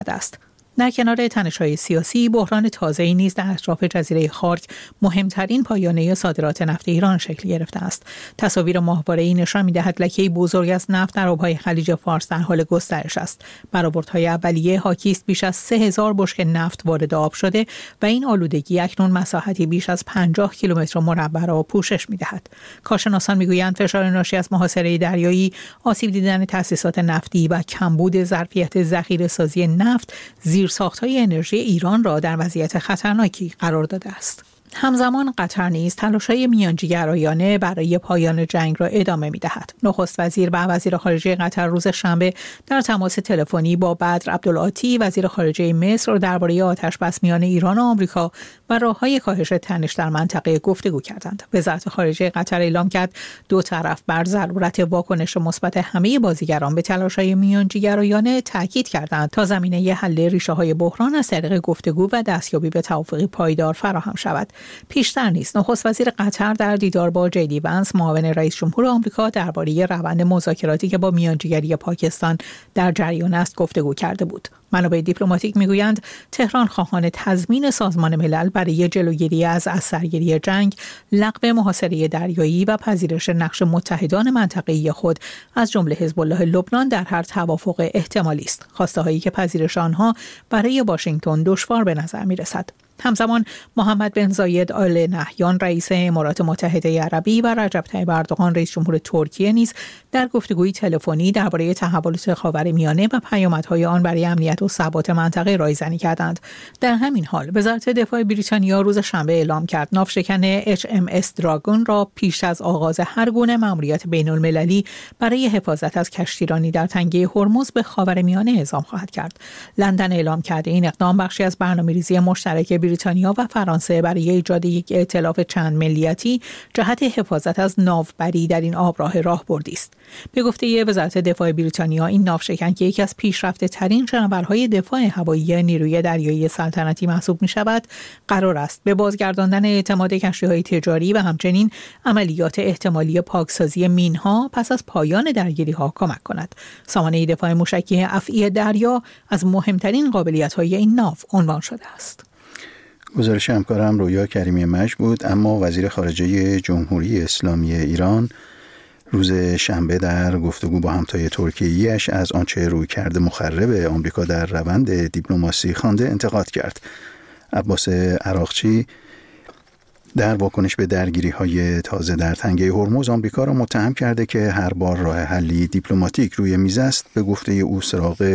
است. در کنار تنش‌های سیاسی، بحران تازه‌ای نیز در اطراف جزیره خارک مهمترین پایانه صادرات نفت ایران شکل گرفته است. تصاویر ماهواره‌ای نشان می‌دهد لکه‌ای بزرگ از نفت در آب‌های خلیج فارس در حال گسترش است. برآوردهای اولیه حاکی است بیش از 3000 بشکه نفت وارد آب شده و این آلودگی اکنون مساحتی بیش از 50 کیلومتر مربع را پوشش می‌دهد. کارشناسان می‌گویند فشار ناشی از محاصره دریایی، آسیب دیدن تأسیسات نفتی و کمبود ظرفیت ذخیره‌سازی نفت زیرساخت‌های انرژی ایران را در وضعیت خطرناکی قرار داده است. همزمان قطر نیز تلاش‌های میانجیگرایانه برای پایان جنگ را ادامه می‌دهد. نخست وزیر و وزیر خارجه قطر روز شنبه در تماس تلفنی با بدر عبدالعاطی وزیر خارجه مصر درباره آتش‌بس میان ایران و آمریکا و راه‌های کاهش تنش در منطقه گفتگو کردند. وزارت خارجه قطر اعلام کرد دو طرف بر ضرورت واکنش مثبت همه بازیگران به تلاش‌های میانجیگرایانه تاکید کردند تا زمینه حل ریشه‌های بحران از طریق گفتگو و دستیابی به توافقی پایدار فراهم شود. پیشتر نیز نخست وزیر قطر در دیدار با جی دی ونس معاون رئیس جمهور آمریکا درباره روند مذاکراتی که با میانجیگری پاکستان در جریان است گفتگو کرده بود. منابع دیپلماتیک میگویند تهران خواهان تضمین سازمان ملل برای جلوگیری از اثرگیری جنگ، لغو محاصره دریایی و پذیرش نقش متحدان منطقه‌ای خود از جمله حزب الله لبنان در هر توافق احتمالی است. خواسته‌هایی که پذیرش آنها برای واشنگتن دشوار به نظر می‌رسد. همزمان محمد بن زاید آل نهیان رئیس امارات متحده عربی و رجب طیب اردوغان رئیس جمهور ترکیه نیز در گفتگوی تلفنی درباره تحولات خاورمیانه و پیامدهای آن برای امنیت و ثبات منطقه رایزنی کردند. در همین حال وزارت دفاع بریتانیا روز شنبه اعلام کرد ناوشکن HMS دراگون را پیش از آغاز هر گونه مأموریت بین‌المللی برای حفاظت از کشتیرانی در تنگه هرمز به خاورمیانه اعزام خواهد کرد. لندن اعلام کرده این اقدام بخشی از برنامه‌ریزی مشترک بریتانیا و فرانسه برای ایجاد یک ائتلاف چند ملیتی جهت حفاظت از ناوبری در این آبراه راهبردی است. به گفته وزارت دفاع بریتانیا این ناوشکن که یکی از پیشرفته ترین شناورهای دفاع هوایی نیروی دریایی سلطنتی محسوب می شود، قرار است به بازگرداندن اعتماد کشتی‌های تجاری و همچنین عملیات احتمالی پاکسازی مین‌ها پس از پایان درگیری‌ها کمک کند. سامانه دفاع موشکی افعی دریا از مهمترین قابلیت‌های این ناو عنوان شده است. گزارش همکارم رویا کریمی مجد بود. اما وزیر خارجه جمهوری اسلامی ایران روز شنبه در گفتگو با همتای ترکیه‌ایش از آنچه رویکرد مخرب آمریکا در روند دیپلماسی خوانده انتقاد کرد. عباس عراقچی در واکنش به درگیری‌های تازه در تنگه هرمز آمریکا را متهم کرده که هر بار راه حلی دیپلماتیک روی میز است به گفته او سراغ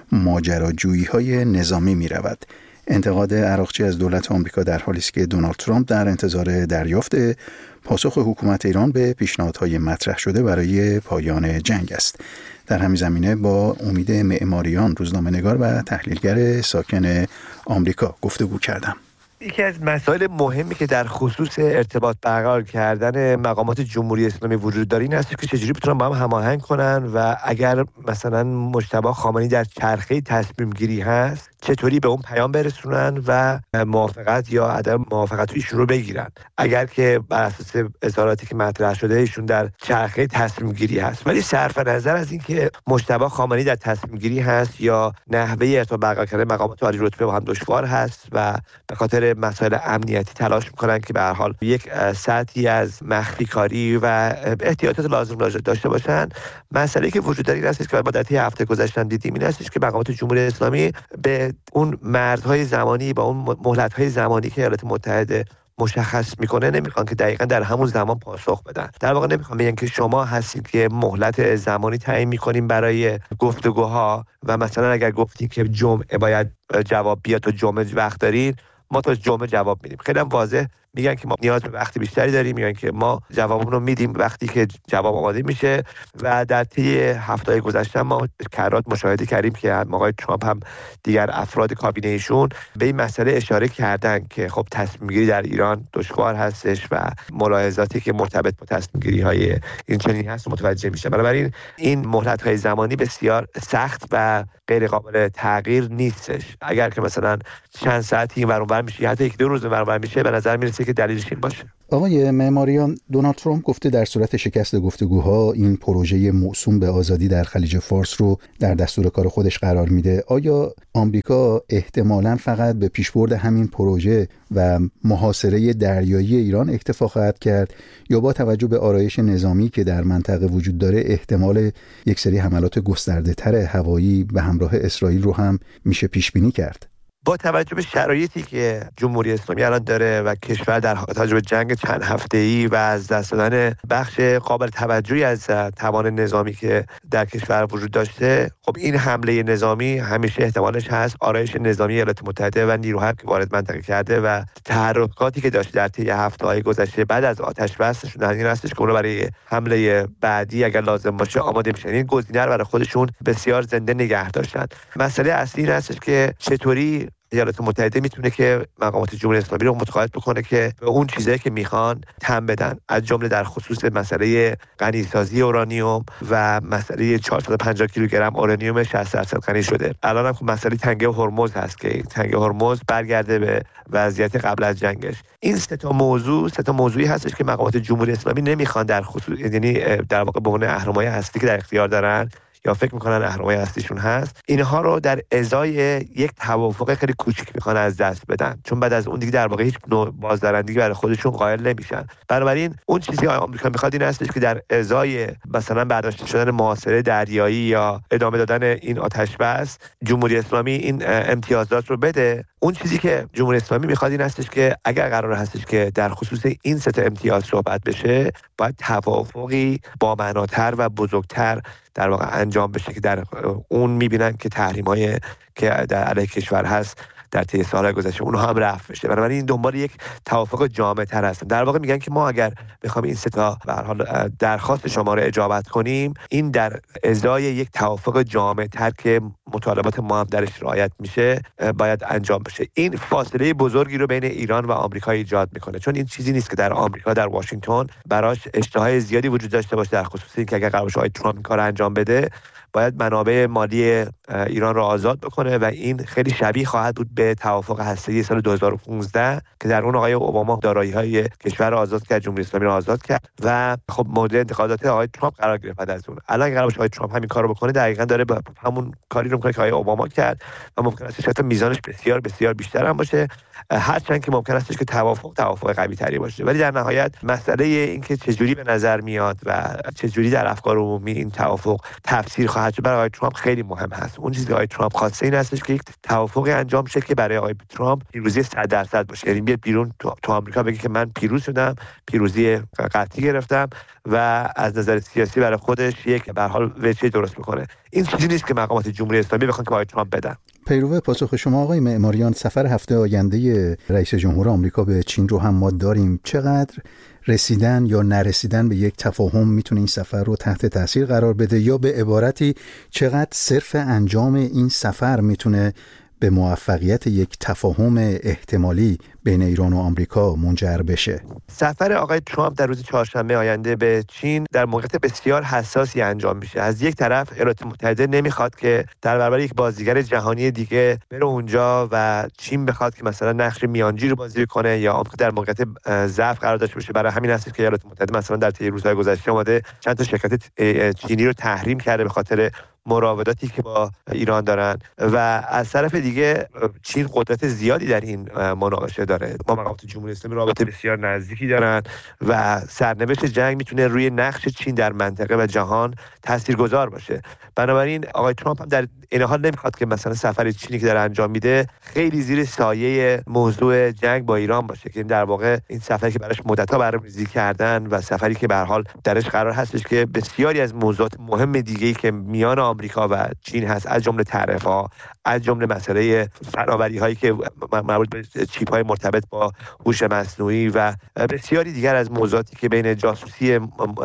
ماجراجویی‌های نظامی می‌رود. انتقاد عراقچی از دولت آمریکا در حالی است که دونالد ترامپ در انتظار دریافت پاسخ حکومت ایران به پیشنهادهای مطرح شده برای پایان جنگ است. در همین زمینه با امید معماریان روزنامه‌نگار و تحلیلگر ساکن آمریکا گفتگو کردم. یکی از مسائل مهمی که در خصوص ارتباط برقرار کردن مقامات جمهوری اسلامی وجود داره این است که چجوری بتونن با هم هماهنگ کنن و اگر مثلا مجتبی خامنه‌ای در چرخه تصمیم گیری هست چطوری به اون پیام برسونن و موافقت یا عدم موافقت ایشون رو بگیرن. اگر که بر اساس اظهاراتی که مطرح شده ایشون در چرخه تصمیم گیری هست، ولی صرف نظر از اینکه مجتبی خامنه‌ای در تصمیم گیری هست یا نحوه ارتباط برقرار کردن مقامات عالی رتبه با هم دشوار هست و به خاطر مسائل امنیتی تلاش میکنن که به هر حال یک سطحی از مخفی کاری و احتیاطات لازم داشته باشن. مسئله که وجود داره این است که بعد از هفته گذشته دیدیم این است که مقامات جمهوری اسلامی به اون مرزهای زمانی با اون مهلت‌های زمانی که ایالات متحده مشخص میکنه نمیخوان که دقیقاً در همون زمان پاسخ بدن. در واقع نمیخوان بگن که شما هستید که مهلت زمانی تعیین میکنیم برای گفتگوها و مثلا اگر گفتید که جمعه باید جواب بیاد تا جمعه وقت دارین ما تا جمعه جواب میدیم. خیلی هم واضح میگن که ما نیاز به وقت بیشتری داریم، میگن که ما جوابمون رو میدیم وقتی که جواب آماده میشه و در طی هفته‌های گذشته ما کرات مشاهده کردیم که آقای ترامپ هم دیگر افراد کابینه ایشون به این مسئله اشاره کردن که خب تصمیم گیری در ایران دشوار هستش و ملاحظاتی که مرتبط با تصمیم گیری های این چنین هست متوجه میشه. بنابراین این مهلت‌های زمانی بسیار سخت و غیر قابل تغییر نیستش. اگر که مثلا چند ساعتی این ور اون ور میشه حتی یک دو روز این ور اون ور میشه به نظر میرسه که دلیلش این باشه. آقای معماریان، دونالد ترامپ گفته در صورت شکست گفتگوها این پروژه موسوم به آزادی در خلیج فارس رو در دستور کار خودش قرار میده. آیا آمریکا احتمالاً فقط به پیشبرد همین پروژه و محاصره دریایی ایران اکتفا خواهد کرد یا با توجه به آرایش نظامی که در منطقه وجود داره احتمال یک سری حملات گسترده‌تر هوایی به همراه اسرائیل رو هم میشه پیش بینی کرد؟ با توجه به شرایطی که جمهوری اسلامی الان داره و کشور در حال جنگ چند هفته‌ای و از دست دادن بخش قابل توجهی از توان نظامی که در کشور وجود داشته، خب این حمله نظامی همیشه احتمالش هست. آرایش نظامی ایالات متحده و نیروها که وارد منطقه کرده و تحرکاتی که داشته در طی هفته‌های گذشته بعد از آتش بسشون در این هستش که اونها برای حمله بعدی اگر لازم باشه آماده میشن. این گزینه رو برای خودشون بسیار زنده نگه داشتن. مسئله اصلی این هستش که چطوری ایالات متحده میتونه که مقامات جمهوری اسلامی رو متقاعد بکنه که به اون چیزایی که میخوان تن بدن، از جمله در خصوص مسئله غنیسازی اورانیوم و مسئله 450 کیلوگرم اورانیوم 60% غنی شده. الان هم مسئله تنگه هرمز هست که تنگه هرمز برگرده به وضعیت قبل از جنگش. این سه تا موضوعی هستش که مقامات جمهوری اسلامی نمیخوان در خصوص، یعنی در واقع به عنوان اهرم‌های هستی که در اختیار دارن یا فکر میکنن اهرم‌های هستیشون هست، اینها رو در ازای یک توافق خیلی کوچیک میخوان از دست بدن، چون بعد از اون دیگه در واقع هیچ نوع بازدارندگی برای خودشون قائل نمیشن. بنابراین اون چیزی که آمریکا میخواد این هستش که در ازای مثلا برداشته شدن محاصره دریایی یا ادامه دادن این آتش بس، جمهوری اسلامی این امتیازات رو بده. اون چیزی که جمهوری اسلامی میخواد این هستش که اگر قرار هستش که در خصوص این سه تا امتیاز صحبت بشه، باید توافقی با معناتر و بزرگتر در واقع انجام بشه که در اون میبینن که تحریم‌های که در علیه کشور هست در طی سال‌های گذشته اونها هم رفع بشه. بنابراین این دنبال یک توافق جامع‌تر هستن. در واقع میگن که ما اگر بخوایم این سه تا به هر حال درخواست شما رو اجابت کنیم، این در ازای یک توافق جامع‌تر که مطالبات ما هم درش رعایت میشه باید انجام بشه. این فاصله بزرگی رو بین ایران و آمریکا ایجاد میکنه، چون این چیزی نیست که در آمریکا در واشنگتن براش اشتهای زیادی وجود داشته باشه در خصوص اینکه اگر قرار باشه آقای ترامپ این کارو انجام بده باید منابع مالی ایران را آزاد بکنه و این خیلی شبیه خواهد بود به توافق هسته‌ای سال 2015 که در اون آقای اوباما دارایی‌های کشور را آزاد کرد، جمهوری اسلامی را آزاد کرد و خب مورد انتقادات آقای ترامپ قرار گرفت. بعد از اون الان قرار باشه آقای ترامپ همین کارو بکنه، دقیقاً داره همون کاری رو می‌کنه که آقای اوباما کرد و ممکن است حتی میزانش بسیار بسیار بیشتر هم باشه، هرچند که ممکن است که توافق قوی‌تری باشه. ولی در نهایت مسئله این که چجوری به نظر میاد و چجوری در افکار عمومی این توافق تفسیر خواهد شد برای آقای ترامپ خیلی مهم هست. اون چیزی که آقای ترامپ خواسته این هستش که یک توافقی انجام شه که برای آقای ترامپ پیروزی 100% باشه، یعنی بیاد بیرون تو آمریکا بگه که من پیروز شدم، پیروزی قطعی گرفتم و از نظر سیاسی برای خودش یک به هر حال وجهی درست بکنه. این چیزی نیست که مقامات جمهوری اسلامی بخوان که آقای ترامپ بدن. پیرو پاسخ شما آقای معماریان، سفر هفته آینده رئیس جمهور آمریکا به چین رو هم ما داریم. چقدر رسیدن یا نرسیدن به یک تفاهم میتونه این سفر رو تحت تاثیر قرار بده، یا به عبارتی چقدر صرف انجام این سفر میتونه به موفقیت یک تفاهم احتمالی بین ایران و آمریکا منجر بشه؟ سفر آقای ترامپ در روز چهارشنبه آینده به چین در موقعیت بسیار حساسی انجام میشه. از یک طرف ایالات متحده نمیخواد که در برابر یک بازیگر جهانی دیگه بره اونجا و چین بخواد که مثلا نقش میانجی رو بازی کنه یا آمریکا در موقعیت ضعف قرار داشته باشه. برای همین هست که ایالات متحده مثلا در طی روزهای گذشته اومده چند تا شرکت چینی رو تحریم کرده به خاطر مراوداتی که با ایران دارن و از طرف دیگه چین قدرت زیادی در این مناقشه داره. با مقامات جمهوری اسلامی رابطه بسیار نزدیکی دارن و سرنوشت جنگ میتونه روی نقش چین در منطقه و جهان تاثیرگذار باشه. بنابراین آقای ترامپ هم در این حال نمیخواد که مثلا سفر چینی که داره انجام میده خیلی زیر سایه موضوع جنگ با ایران باشه، که در واقع این سفری که براش مدت‌ها برنامه‌ریزی کردن و سفری که به هر حال درش قرار هستش که بسیاری از موضوعات مهم دیگه‌ای که میان آمریکا و چین هست، از جمله تعرفه‌ها، از جمله مسئله فناوری‌هایی که مربوط به چیپ‌های مرتبط با هوش مصنوعی و بسیاری دیگر از موضوعاتی که بین جاسوسی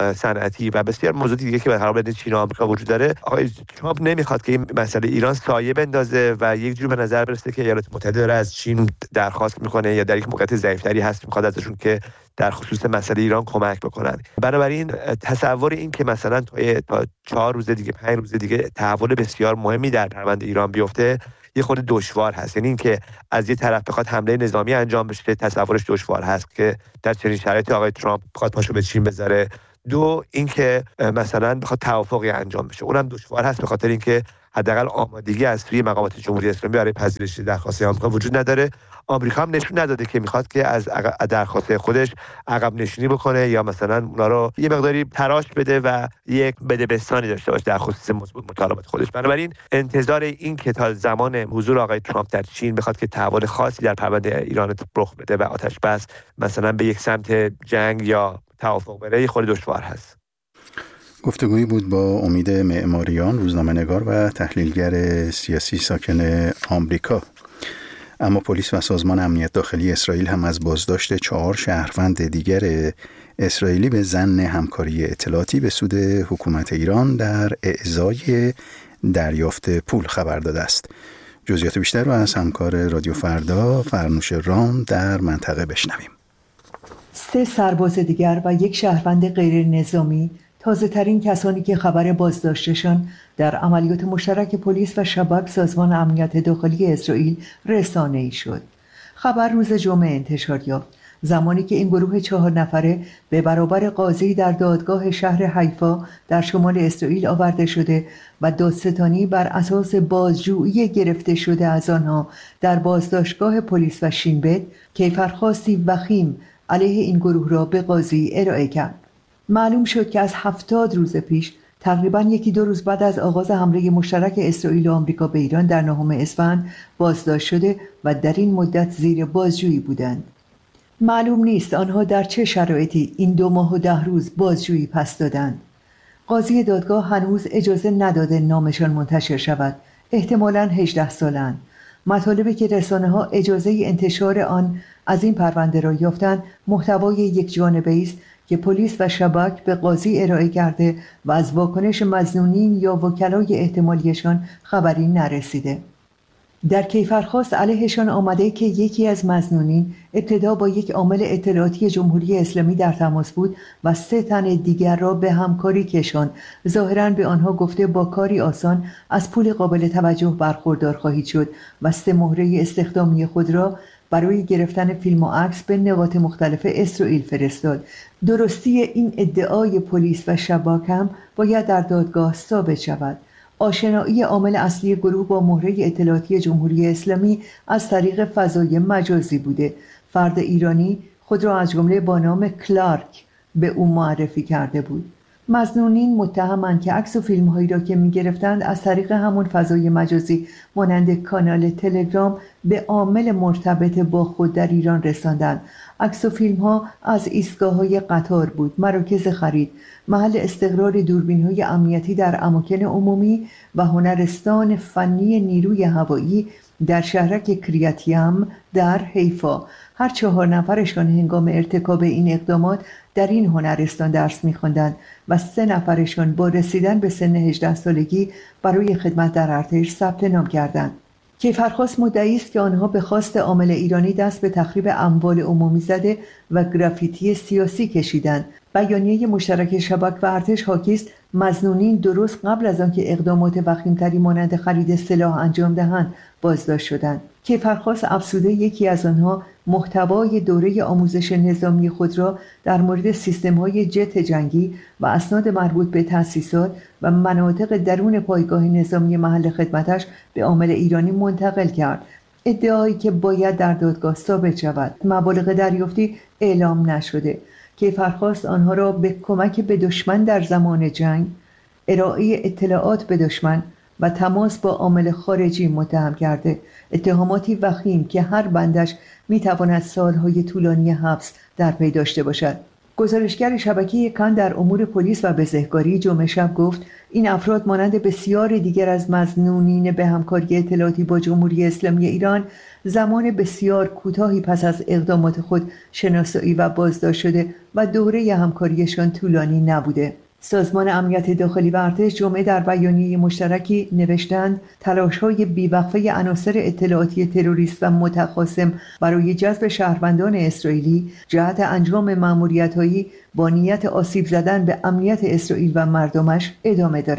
صنعتی و بسیار موضوعاتی دیگه که به هر حال بین چین و آمریکا وجود داره، آقای ترامپ نمیخواد که این مسئله ایران سایه بندازه و یک جور به نظر برسه که ایالات متحده داره از چین درخواست میکنه یا در یک موقعیت ضعیف‌تری هست میخواد ازشون که در خصوص مسئله ایران کمک بکنن. بنابراین تصور این که مثلا تا 4 روز دیگه 5 روز دیگه تحول بسیار مهمی در پرونده ایران بیفته یه خورده دشوار هست. یعنی اینکه از یه طرف بخواد حمله نظامی انجام بشه تصورش دشوار هست که در چنین شرایطی آقای ترامپ بخواد پاشو به چین بذاره. دو اینکه مثلا بخواد توافقی انجام بشه، اونم دشوار هست به خاطر اینکه حداقل آمادگی از سوی مقامات جمهوری اسلامی برای پذیرش درخواست آمریکا وجود نداره. آمریکا هم نشون نداده که میخواد که از درخواست خودش عقب نشینی بکنه یا مثلا اونا رو یه مقداری تراش بده و یک بدبستانی داشته باشه در خصوص مطالبات خودش. بنابراین انتظار این که تا زمان حضور آقای ترامپ در چین بخواد که تحول خاصی در پرونده ایران رخ بده و آتش بس مثلا به یک سمت جنگ یا توافق بره خیلی دشوار هست. گفتگویی بود با امید معماریان، روزنامه‌نگار و تحلیلگر سیاسی ساکن آمریکا. اما پلیس و سازمان امنیت داخلی اسرائیل هم از بازداشت 4 شهروند دیگر اسرائیلی به ظن همکاری اطلاعاتی به سود حکومت ایران در اعضای دریافت پول خبر داده است. جزئیات بیشتر رو از همکار رادیو فردا فرنوش رام در منطقه بشنویم. 3 سرباز دیگر و 1 شهروند غیر نظامی تازه ترین کسانی که خبر بازداشتشان در عملیات مشترک پلیس و شباک سازمان امنیت داخلی اسرائیل رسانه‌ای شد. خبر روز جمعه انتشار یافت، زمانی که این گروه 4 نفره به برابر قاضی در دادگاه شهر حیفا در شمال اسرائیل آورده شده و دادستانی بر اساس بازجویی گرفته شده از آنها در بازداشتگاه پلیس و شینبت کیفرخواستی وخیم علیه این گروه را به قاضی ارائه کرد. معلوم شد که از 70 روز پیش، تقریباً 1-2 روز بعد از آغاز حمله مشترک اسرائیل و آمریکا به ایران در 9 اسفند بازداشت شده و در این مدت زیر بازجویی بودند. معلوم نیست آنها در چه شرایطی این 2 ماه و 10 روز بازجویی پس دادند. قاضی دادگاه هنوز اجازه نداده نامشان منتشر شود. احتمالاً 18 سالند. مطالبی که رسانه‌ها اجازه انتشار آن از این پرونده را یافتند محتوای یک جانبه است که پلیس و شباک به قاضی ارائه کرده و از واکنش مظنونین یا وکلای احتمالیشان خبری نرسیده. در کیفرخواست علیهشان آمده که یکی از مظنونین ابتدا با یک عامل اطلاعاتی جمهوری اسلامی در تماس بود و 3 تن دیگر را به همکاری کشاند. ظاهراً به آنها گفته با کاری آسان از پول قابل توجه برخوردار خواهید شد و 3 مهره استخدامی خود را برای گرفتن فیلم و عکس به نقاط مختلف اسرائیل فرستاد. درستی این ادعای پلیس و شباک هم باید در دادگاه ثابت شود. آشنایی عامل اصلی گروه با مهره اطلاعاتی جمهوری اسلامی از طریق فضای مجازی بوده. فرد ایرانی خود را از جمله با نام کلارک به او معرفی کرده بود. مظنونین متهمند که عکس و فیلم‌هایی را که می‌گرفتند از طریق همون فضای مجازی مانند کانال تلگرام به عامل مرتبط با خود در ایران رساندند. عکس و فیلم‌ها از ایستگاه‌های قطار بود، مراکز خرید، محل استقرار دوربین‌های امنیتی در اماکن عمومی و هنرستان فنی نیروی هوایی در شهرک کریاتیم در حیفا. هر 4 نفرشان هنگام ارتکاب این اقدامات در این هنرستان درس می‌خواندند و 3 نفرشان با رسیدن به سن 18 سالگی برای خدمت در ارتش ثبت نام کردند. کیفرخواست مدعی است که آنها به خواست عامل ایرانی دست به تخریب اموال عمومی زده و گرافیتی سیاسی کشیدند. بیانیه مشترک شباک و ارتش حاکی است مظنونین درست قبل از آنکه اقدامات وخیم‌تری مانند خرید سلاح انجام دهند بازداشت شدند. کیفرخواست افزوده یکی از آنها محتوای دوره آموزش نظامی خود را در مورد سیستم‌های جت جنگی و اسناد مربوط به تأسیسات و مناطق درون پایگاه نظامی محل خدمتش به عامل ایرانی منتقل کرد. ادعایی که باید در دادگاه ثابت شود. مبالغ دریافتی اعلام نشده. کیفرخواست آنها را به کمک به دشمن در زمان جنگ، ارائه اطلاعات به دشمن و تماس با عامل خارجی متهم کرده. اتهاماتی وخیم که هر بندش میتواند سالهای طولانی حبس در پی داشته باشد. گزارشگر شبکه کان در امور پلیس و بزهکاری جمعه شب گفت این افراد مانند بسیار دیگر از مظنونین به همکاری اطلاعاتی با جمهوری اسلامی ایران زمان بسیار کوتاهی پس از اقدامات خود شناسایی و بازداشت شده و دوره همکاریشان طولانی نبوده. سازمان امنیت داخلی و ارتش جمعه در بیانیه مشترکی نوشتند تلاش‌های بی‌وقفه عناصر اطلاعاتی تروریست و متخاصم برای جذب شهروندان اسرائیلی جهت انجام مأموریت‌هایی با نیت آسیب زدن به امنیت اسرائیل و مردمش ادامه دارد.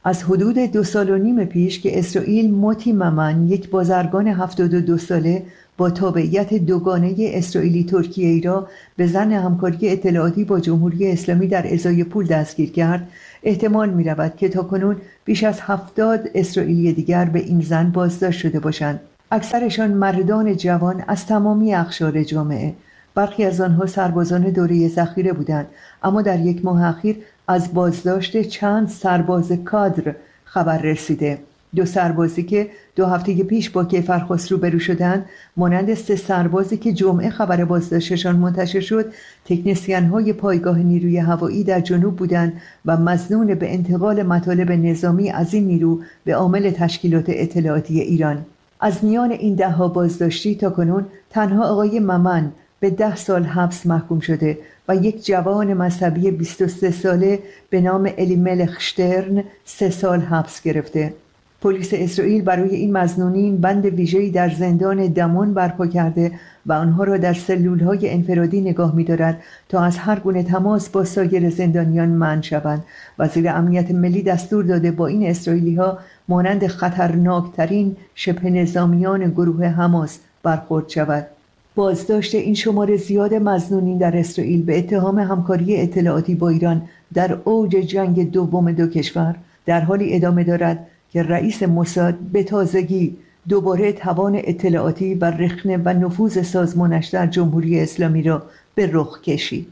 از حدود 2.5 سال پیش که اسرائیل موتی ممن، یک بازرگان 72 ساله با تابعیت دوگانه اسرائیلی ترکیه‌ای را به ظن همکاری اطلاعاتی با جمهوری اسلامی در ازای پول دستگیر کرد، احتمال می‌رود که تاکنون بیش از 70 اسرائیلی دیگر به این ظن بازداشت شده باشند. اکثرشان مردان جوان از تمامی اقشار جامعه. برخی از آنها سربازان دوره ذخیره بودند، اما در یک ماه اخیر از بازداشت چند سرباز کادر خبر رسیده. 2 سربازی که 2 هفته پیش با کیفرخسرو روبرو شدند، مانند 3 سربازی که جمعه خبر بازداشتشان منتشر شد، تکنسین‌های پایگاه نیروی هوایی در جنوب بودند و مظنون به انتقال مطالب نظامی از این نیرو به عامل تشکیلات اطلاعاتی ایران. از میان این 10 بازداشتی تاکنون تنها آقای ممن به 10 سال حبس محکوم شده و یک جوان مذهبی 23 ساله به نام الیملخ شترن 3 سال حبس گرفته. پلیس اسرائیل برای این مظنونین بند ویژه‌ای در زندان دمون برپا کرده و آنها را در سلول‌های انفرادی نگاه می‌دارد تا از هر گونه تماس با سایر زندانیان منع شوند. وزیر امنیت ملی دستور داده با این اسرائیلی‌ها مانند خطرناکترین شبه نظامیان گروه حماس برخورد شود. بازداشت این شمار زیاد مظنونین در اسرائیل به اتهام همکاری اطلاعاتی با ایران در اوج جنگ دوم 2 کشور در حالی ادامه دارد که رئیس موساد به تازگی دوباره توان اطلاعاتی و رخنه و نفوذ سازمانش در جمهوری اسلامی را به رخ کشید.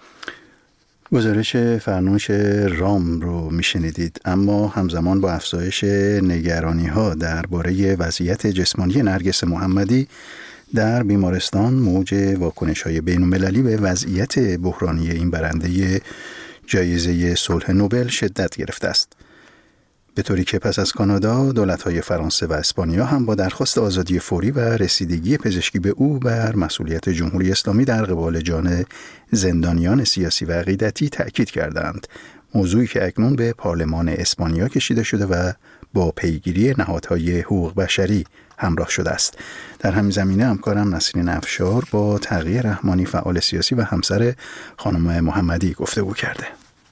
گزارش فرنوش رام رو میشنیدید. اما همزمان با افزایش نگرانی‌ها درباره وضعیت جسمانی نرگس محمدی در بیمارستان، موج واکنش‌های بین‌المللی به وضعیت بحرانی این برنده جایزه صلح نوبل شدت گرفته است، به طوری که پس از کانادا دولت‌های فرانسه و اسپانیا هم با درخواست آزادی فوری و رسیدگی پزشکی به او بر مسئولیت جمهوری اسلامی در قبال جان زندانیان سیاسی و عقیدتی تأکید کردند، موضوعی که اکنون به پارلمان اسپانیا کشیده شده و با پیگیری نهادهای حقوق بشری همراه شده است. در همین زمینه همکارم نسرین افشار با تقی رحمانی، فعال سیاسی و همسر خانم محمدی گفتگو کرده.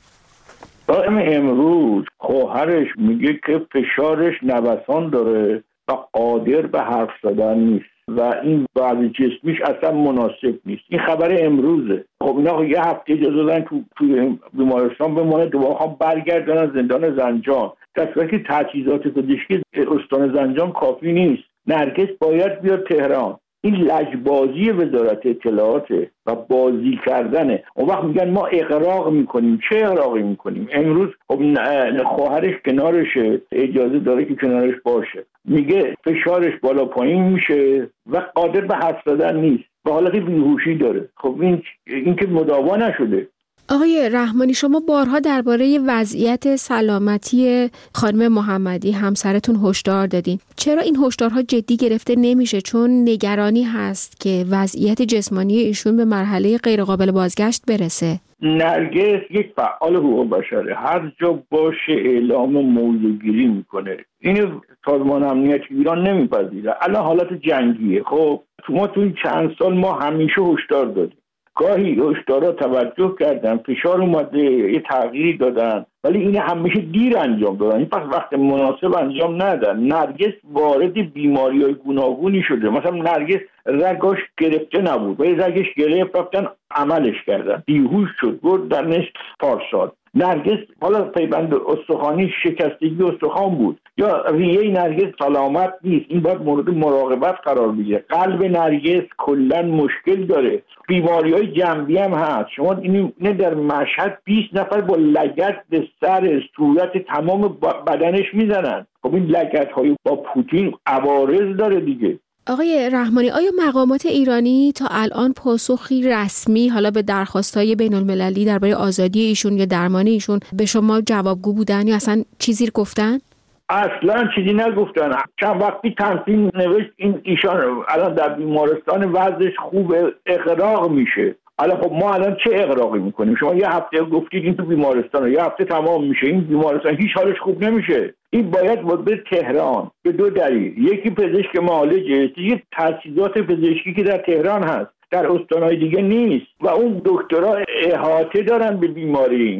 امروز خواهرش میگه که فشارش نوسان داره و قادر به حرف زدن نیست و این وضع جسمیش اصلا مناسب نیست. این خبر امروزه. خب اینا یه هفته اجازه دادن تو بیمارستان بمونه، دوباره برگردن از زندان زنجان، در صورتی که تجهیزات پزشکی استان زنجان کافی نیست. نرگس باید بیاد تهران. این لجبازی وزارت اطلاعاته و بازی کردنه. اون وقت میگن ما اغراق میکنیم. چه اغراقی میکنیم؟ امروز خب خواهرش کنارشه، اجازه داره که کنارش باشه، میگه فشارش بالا پایین میشه و قادر به حرف زدن نیست و حالت بیهوشی داره. خب این که مداوا نشده. آقای رحمانی، شما بارها درباره وضعیت سلامتی خانم محمدی همسرتون هشدار دادین. چرا این هشدارها جدی گرفته نمیشه؟ چون نگرانی هست که وضعیت جسمانی ایشون به مرحله غیرقابل بازگشت برسه. نرگس یک فعال حقوق بشره، هر جا باشه اعلام موضوعگیری میکنه. اینو سازمان امنیت ایران نمیپذیره. الان حالت جنگیه. خب ما تو این چند سال ما همیشه هشدار دادیم، گاهی هشدارا توجه کردن، فشار اومده، یه تغییری دادن، ولی این همیشه دیر انجام دادن. پس وقت مناسب انجام ندادن. نرگس وارد بیماری‌های گوناگونی شده. مثلا نرگس رگاش گرفته نبود، ولی رگش گرفت، رفتن عملش کردن، بیهوش شد، برد در نصف پارسال. نرگس حالا پیوند استخوانی، شکستگی استخوان بود، یا ریه نرگس سلامت نیست، این باید مورد مراقبت قرار بگیره. قلب نرگس کلا مشکل داره، بیماری‌های جنبی هم هست. شما این در مشهد 20 نفر با لگد به سر، صورت، تمام بدنش میزنن. خب این لگدهای با پوتین عوارض داره دیگه. آقای رحمانی، آیا مقامات ایرانی تا الان پاسخی رسمی حالا به درخواست‌های بین‌المللی درباره آزادی ایشون یا درمان ایشون به شما جوابگو بودن یا اصلا چیزی گفتن؟ اصلا چیزی نگفتن. چند وقتی تنظیم نوشت ایشان الان در بیمارستان وضعش خوبه، اغراق میشه. الان خب ما الان چه اغراقی میکنیم؟ شما یه هفته گفتید این تو بیمارستانه، یه هفته تمام میشه این بیمارستان هیچ حالش خوب نمیشه. این باید به تهران به 2 دلیل. یکی پزشک معالجه، یه تجهیزات پزشکی که در تهران هست، در استانهای دیگه نیست و اون دکترها احاطه دارن به بیماری این.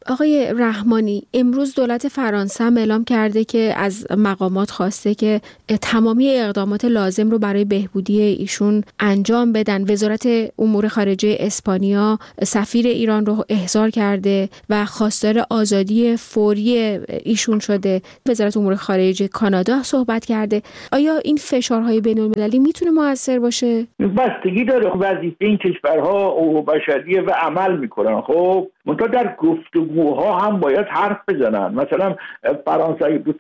آقای رحمانی، امروز دولت فرانسه هم اعلام کرده که از مقامات خواسته که تمامی اقدامات لازم رو برای بهبودی ایشون انجام بدن. وزارت امور خارجه اسپانیا سفیر ایران رو احضار کرده و خواستار آزادی فوری ایشون شده. وزارت امور خارجه کانادا صحبت کرده. آیا این فشارهای بین‌المللی میتونه مؤثر باشه؟ بستگی داره. وظیفه این کشورها حقوق بشریه و عمل میکنن. خب منتها در گفتگوها هم باید حرف بزنن. مثلا فرانسه دو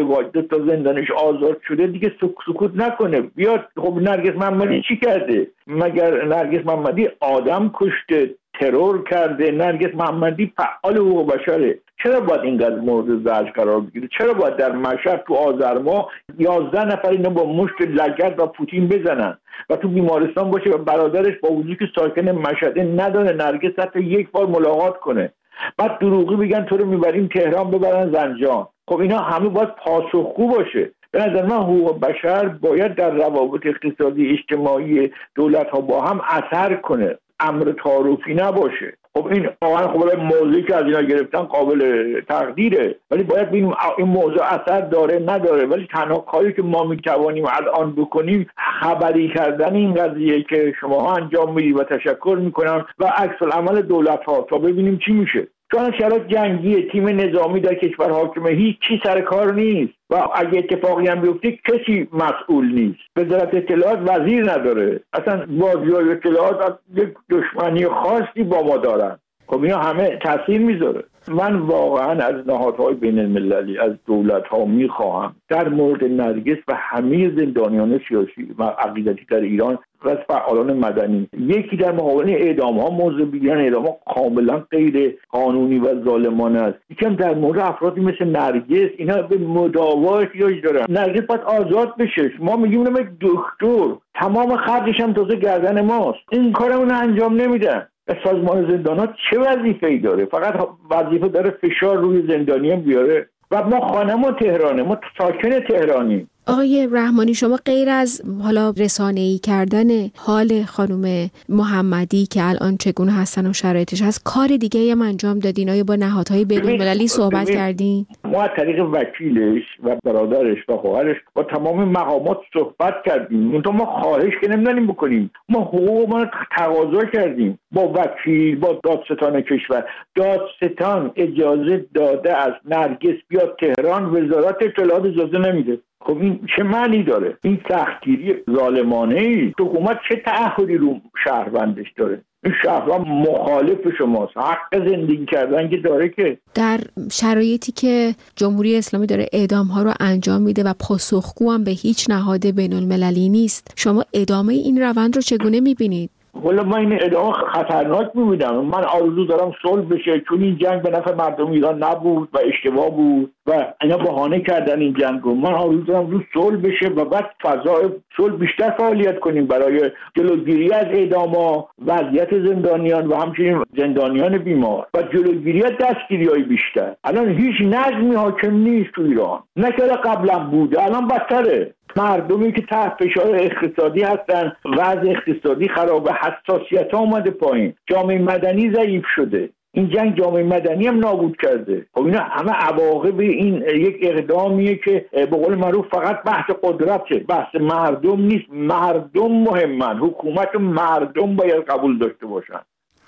تا زندانش آزاد شده، دیگه سکوت نکنه، بیاد. خب نرگس محمدی چی کرده؟ مگر نرگس محمدی آدم کشته، ترور کرده؟ نرگس محمدی فعال حقوق بشره. چرا باید اینقدر مورد زجر قرار بگیره؟ چرا باید در مشهد تو آذر ماه 11 نفر اینو با مشت لگد و پوتین بزنن و تو بیمارستان باشه و برادرش با وجودی که ساکن مشهد نداره نرگس حتی یک بار ملاقات کنه؟ بعد دروغی بگن تو رو میبریم تهران ببرن زنجان. خب اینا همه باید پاسخگو باشه. به نظر من حقوق بشر باید در روابط اقتصادی اجتماعی دولت ها با هم اثر کنه، امر تعارفی نباشه. خب این واقعا خب موضوعی که از اینا گرفتن قابل تقدیره، ولی باید ببینیم این موضوع اثر داره نداره. ولی تنها کاری که ما میتوانیم الان بکنیم خبری کردن این قضیه که شماها انجام میدید و تشکر میکنم و عکس العمل دولت ها تا ببینیم چی میشه. چون شرایط جنگیه، تیم نظامی در کشور حاکمه، هیچ چی سر کار نیست و اگه اتفاقی هم بیفته کسی مسئول نیست. وزارت اطلاعات وزیر نداره، اصلا بازیای اطلاعات یک دشمنی خاصی با ما دارن. خب اینا همه تاثیر میذاره. من واقعا از نهادهای بین المللی، از دولت ها میخواهم در مورد نرگس و همه زندانیان سیاسی و عقیدتی در ایران و فعالان مدنی یکی در مقابل اعدام ها موضع بگیرن. اعدام ها کاملا غیر قانونی و ظالمانه است. یکم در مورد افرادی مثل نرگس، اینا به مداوا احتیاج دارن. نرگس باید آزاد بشه. ما میگیم اونم یک دکتر، تمام خرجش هم تازه گردن ماست. این کارمون انجام نمیدن. سازمان زندانات چه وظیفه‌ای داره؟ فقط وظیفه داره فشار روی زندانیان بیاره. و ما خانمون تهرانه، ما ساکن تهرانیم. آقای رحمانی، شما غیر از حالا رسانه‌ای کردن حال خانم محمدی که الان چگونه هستن و شرایطش هست، کار دیگه هم انجام دادین؟ آیا با نهادهای بین‌المللی صحبت کردین؟ ما از طریق وکیلش و برادرش و خواهرش با تمام مقامات صحبت کردیم. ما خواهش که نمی‌دونیم بکنیم، ما حقوق ما تقاضا کردیم با وکیل، با دادستان کشور. دادستان اجازه داده از نرگس بیاد تهران، وزارت اطلاعات اجازه نمیده. خب این چه معنی داره؟ این سختگیری ظالمانه ای. حکومت چه تعهدی رو شهروندش داره؟ این شهروند مخالف شماست، حق زندگی کردن که داره. که در شرایطی که جمهوری اسلامی داره اعدام ها رو انجام میده و پاسخگو هم به هیچ نهاد بین المللی نیست، شما ادامه این روند رو چگونه میبینید؟ والا من این ادامه خطرناک می‌بینم. من آرزو دارم صلح بشه، چون این جنگ به نفع مردم ایران نبود و اشتباه بود و اینا بهانه کردن این جنگ رو. من آرزو دارم رو صلح بشه و بعد فضای صلح بیشتر فعالیت کنیم برای جلوگیری از اعدام‌ها، وضعیت زندانیان و همچنین زندانیان بیمار و جلوگیری از دستگیری‌های بیشتر. الان هیچ نظمی حاکم نیست تو ایران، نه که قبلا بوده، الان بدتره. مردمی که تحت فشار اقتصادی هستن، وضع اقتصادی خرابه، حساسیت ها اومده پایین، جامعه مدنی ضعیف شده. این جنگ جامعه مدنی هم نابود کرده. خب اینا همه عواقب این یک اقدامیه که به قول معروف فقط بحث قدرته، بحث مردم نیست. مردم مهمن، حکومت مردم باید قبول داشته باشن.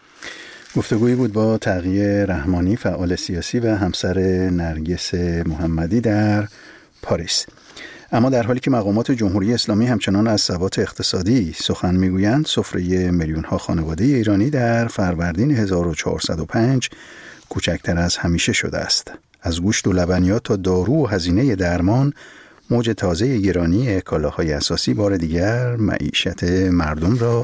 گفتگویی بود با تقی رحمانی، فعال سیاسی و همسر نرگس محمدی در پاریس. اما در حالی که مقامات جمهوری اسلامی همچنان از ثبات اقتصادی سخن میگویند، سفره میلیون‌ها خانواده ایرانی در فروردین 1405 کوچکتر از همیشه شده است. از گوشت و لبنیات تا دارو و هزینه درمان، موج تازه گرانی کالاهای اساسی بار دیگر معیشت مردم را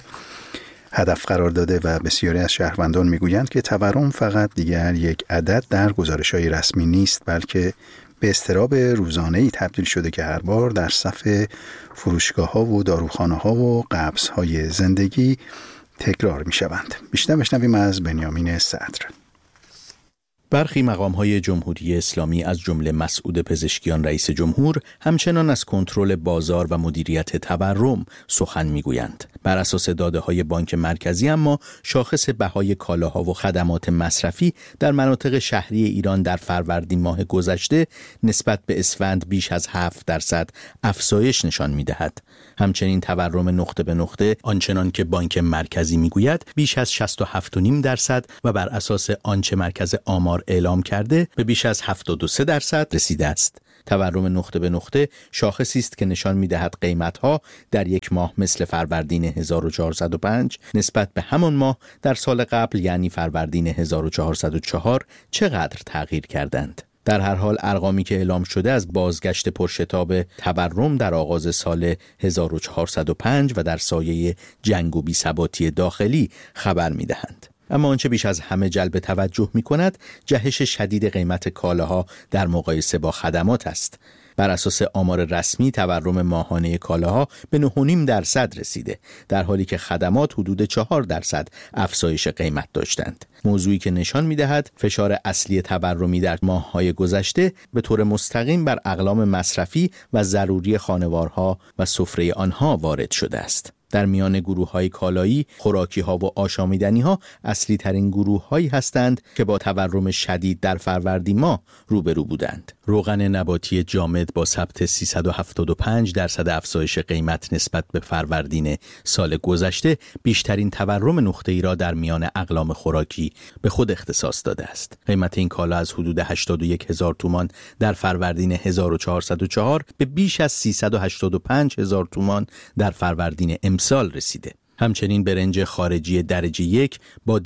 هدف قرار داده و بسیاری از شهروندان میگویند که تورم فقط دیگر یک عدد در گزارش‌های رسمی نیست، بلکه به اضطراب روزانه‌ای تبدیل شده که هر بار در صف فروشگاه‌ها و داروخانه‌ها و قبض‌های زندگی تکرار می‌شوند. بیشتر بشنویم از بنیامین صدر. برخی مقام‌های جمهوری اسلامی از جمله مسعود پزشکیان رئیس جمهور همچنان از کنترل بازار و مدیریت تورم سخن می‌گویند. بر اساس داده‌های بانک مرکزی اما شاخص بهای کالاها و خدمات مصرفی در مناطق شهری ایران در فروردین ماه گذشته نسبت به اسفند بیش از 7% افزایش نشان می‌دهد. همچنین تورم نقطه به نقطه آنچنان که بانک مرکزی میگوید بیش از 67.5% و بر اساس آنچه مرکز آمار اعلام کرده به بیش از 73% رسیده است. تورم نقطه به نقطه شاخصی است که نشان می‌دهد قیمت‌ها در یک ماه مثل فروردین 1405 نسبت به همان ماه در سال قبل یعنی فروردین 1404 چقدر تغییر کردند. در هر حال ارقامی که اعلام شده از بازگشت پرشتاب تورم در آغاز سال 1405 و در سایه جنگ و بی‌ثباتی داخلی خبر می‌دهند. اما آنچه بیش از همه جلب توجه می‌کند جهش شدید قیمت کالاها در مقایسه با خدمات است. بر اساس آمار رسمی تورم ماهانه کالاها به 9.5% رسیده، در حالی که خدمات حدود 4% افزایش قیمت داشتند. موضوعی که نشان می‌دهد فشار اصلی تورمی در ماه‌های گذشته به طور مستقیم بر اقلام مصرفی و ضروری خانوارها و سفره آنها وارد شده است. در میان گروه‌های کالایی، خوراکی‌ها و آشامیدنی‌ها اصلی ترین گروه‌هایی هستند که با تورم شدید در فروردین ماه روبرو بودند. روغن نباتی جامد با ثبت 375% افزایش قیمت نسبت به فروردین سال گذشته بیشترین تورم نقطه‌ای را در میان اقلام خوراکی به خود اختصاص داده است. قیمت این کالا از حدود 81,000 تومان در فروردین 1404 به بیش از 385,000 تومان در فروردین امسال رسیده. همچنین برنج خارجی درجه 1 با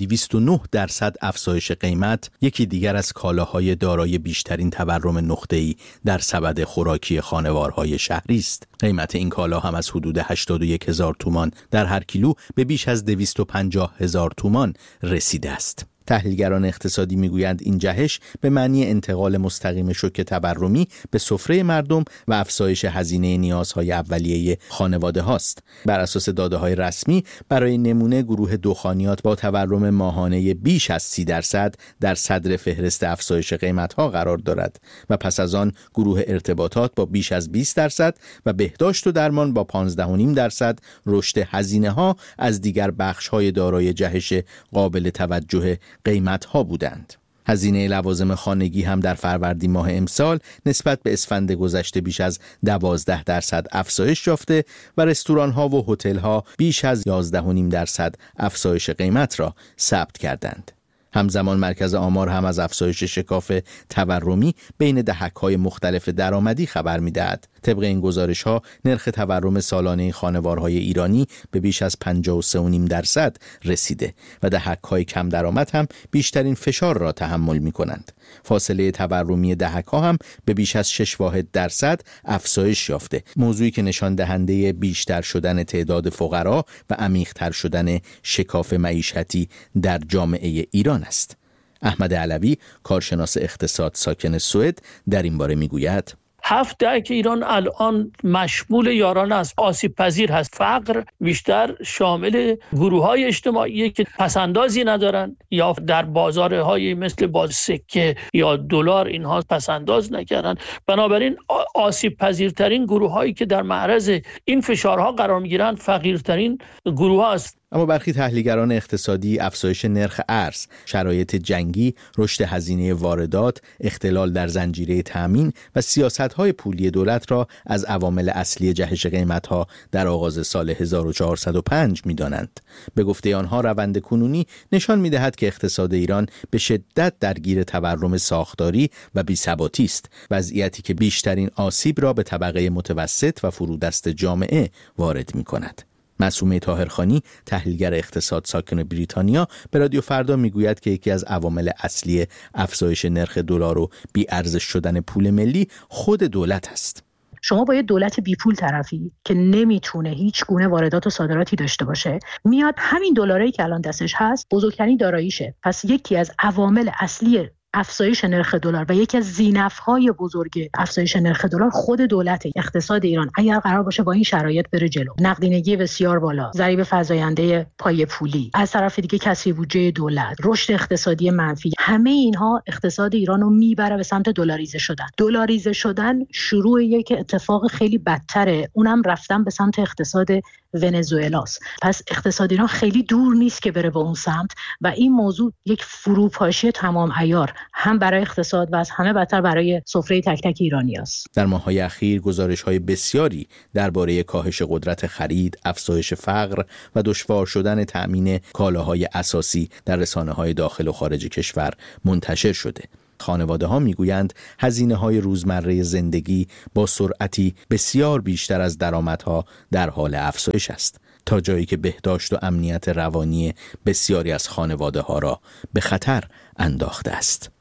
209% افزایش قیمت یکی دیگر از کالاهای دارای بیشترین تورم نقطه‌ای در سبد خوراکی خانوارهای شهری است. قیمت این کالا هم از حدود 81,000 تومان در هر کیلو به بیش از 250,000 تومان رسیده است. تحلیلگران اقتصادی میگویند این جهش به معنی انتقال مستقیم شوک تورمی به سفره مردم و افزایش هزینه نیازهای اولیه خانواده هاست. بر اساس داده‌های رسمی برای نمونه گروه دخانیات با تورم ماهانه بیش از 30% در صدر فهرست افزایش قیمت‌ها قرار دارد و پس از آن گروه ارتباطات با بیش از 20% و بهداشت و درمان با 15.5% رشد هزینه‌ها از دیگر بخش‌های دارای جهش قابل توجه قیمت‌ها بودند. هزینه لوازم خانگی هم در فروردین ماه امسال نسبت به اسفند گذشته بیش از 12% افزایش یافته و رستوران‌ها و هتل‌ها بیش از 11.5% افزایش قیمت را ثبت کردند. همزمان مرکز آمار هم از افزایش شکاف تورمی بین دهک‌های مختلف درآمدی خبر می‌دهد. طبق این گزارش‌ها نرخ تورم سالانه خانوارهای ایرانی به بیش از 53.5% رسیده و دهک‌های کم درآمد هم بیشترین فشار را تحمل می‌کنند. فاصله تورمی دهک‌ها هم به بیش از 6% افزایش یافته، موضوعی که نشان دهنده بیشتر شدن تعداد فقرا و عمیق‌تر شدن شکاف معیشتی در جامعه ایران است. احمد علوی کارشناس اقتصاد ساکن سوئد در این باره میگوید 7 دهه که ایران الان مشمول یاران است، آسیب پذیر هست. فقر بیشتر شامل گروه‌های اجتماعی که پسندازی ندارن یا در بازارهای مثل باز سکه یا دلار اینها پسنداز نکردن. بنابراین آسیب پذیرترین گروه‌هایی که در معرض این فشارها قرار می‌گیرند فقیرترین گروه‌ها است. اما برخی تحلیلگران اقتصادی افزایش نرخ ارز، شرایط جنگی، رشد هزینه واردات، اختلال در زنجیره تامین و سیاست‌های پولی دولت را از عوامل اصلی جهش قیمت‌ها در آغاز سال 1405 می‌دانند. به گفته آنها روند کنونی نشان می‌دهد که اقتصاد ایران به شدت درگیر تورم ساختاری و بی‌ثباتی است، وضعیتی که بیشترین آسیب را به طبقه متوسط و فرودست جامعه وارد می‌کند. معصومه طاهرخانی تحلیلگر اقتصاد ساکن بریتانیا به رادیو فردا میگوید که یکی از عوامل اصلی افزایش نرخ دلار و بی‌ارزش شدن پول ملی خود دولت است. شما با یه دولت بی پول طرفی که نمیتونه هیچ گونه واردات و صادراتی داشته باشه، میاد همین دلاری که الان دستش هست بزرگترین داراییشه. پس یکی از عوامل اصلی افزایش نرخ دلار و یکی از زینف‌های بزرگ افزایش نرخ دلار خود دولت. اقتصاد ایران اگر قرار باشه با این شرایط بره جلو، نقدینگی بسیار بالا، ضریب فزاینده پای پولی، از طرف دیگه کسری بودجه دولت، رشد اقتصادی منفی، همه اینها اقتصاد ایران رو میبره به سمت دلاریزه شدن. دلاریزه شدن شروع یک اتفاق خیلی بدتره، اونم رفتن به سمت اقتصاد ونزوئلاست. پس اقتصاد ایران خیلی دور نیست که بره به اون سمت و این موضوع یک فروپاشی تمام عیار هم برای اقتصاد و از همه بدتر برای سفره تک تک ایرانی است. در ماه‌های اخیر گزارش‌های بسیاری درباره کاهش قدرت خرید، افزایش فقر و دشوار شدن تأمین کالاهای اساسی در رسانه‌های داخل و خارج کشور منتشر شده. خانواده‌ها میگویند هزینه‌های روزمره زندگی با سرعتی بسیار بیشتر از درآمدها در حال افزایش است، تا جایی که بهداشت و امنیت روانی بسیاری از خانواده‌ها را به خطر انداخته است.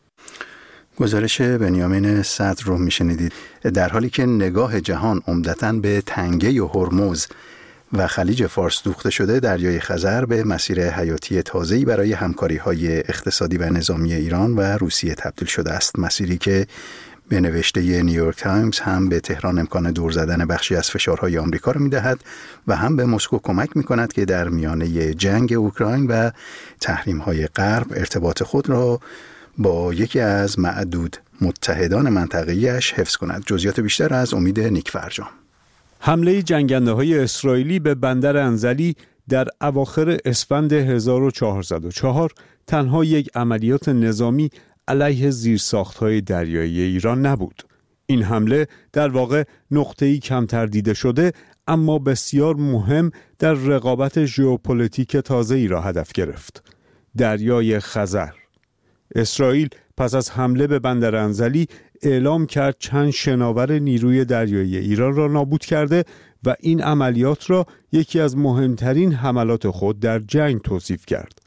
گزارش بنیامین صدر رو میشنیدید. در حالی که نگاه جهان عمدتاً به تنگه هرمز و خلیج فارس دوخته شده، دریای خزر به مسیر حیاتی تازه‌ای برای همکاری‌های اقتصادی و نظامی ایران و روسیه تبدیل شده است. مسیری که به نوشته نیویورک تایمز هم به تهران امکان دور زدن بخشی از فشارهای آمریکا را می‌دهد و هم به مسکو کمک می‌کند که در میانه جنگ اوکراین و تحریم‌های غرب ارتباط خود را با یکی از معدود متحدان منطقه‌ایش حفظ کند. جزئیات بیشتر از امید نیکفرجام. حمله جنگنده‌های اسرائیلی به بندر انزلی در اواخر اسفند 1404 تنها یک عملیات نظامی علیه زیرساخت‌های دریایی ایران نبود. این حمله در واقع نقطه‌ای کمتر دیده شده اما بسیار مهم در رقابت ژئوپلیتیک تازه‌ای را هدف گرفت. دریای خزر. اسرائیل پس از حمله به بندر انزلی اعلام کرد چند شناور نیروی دریایی ایران را نابود کرده و این عملیات را یکی از مهمترین حملات خود در جنگ توصیف کرد.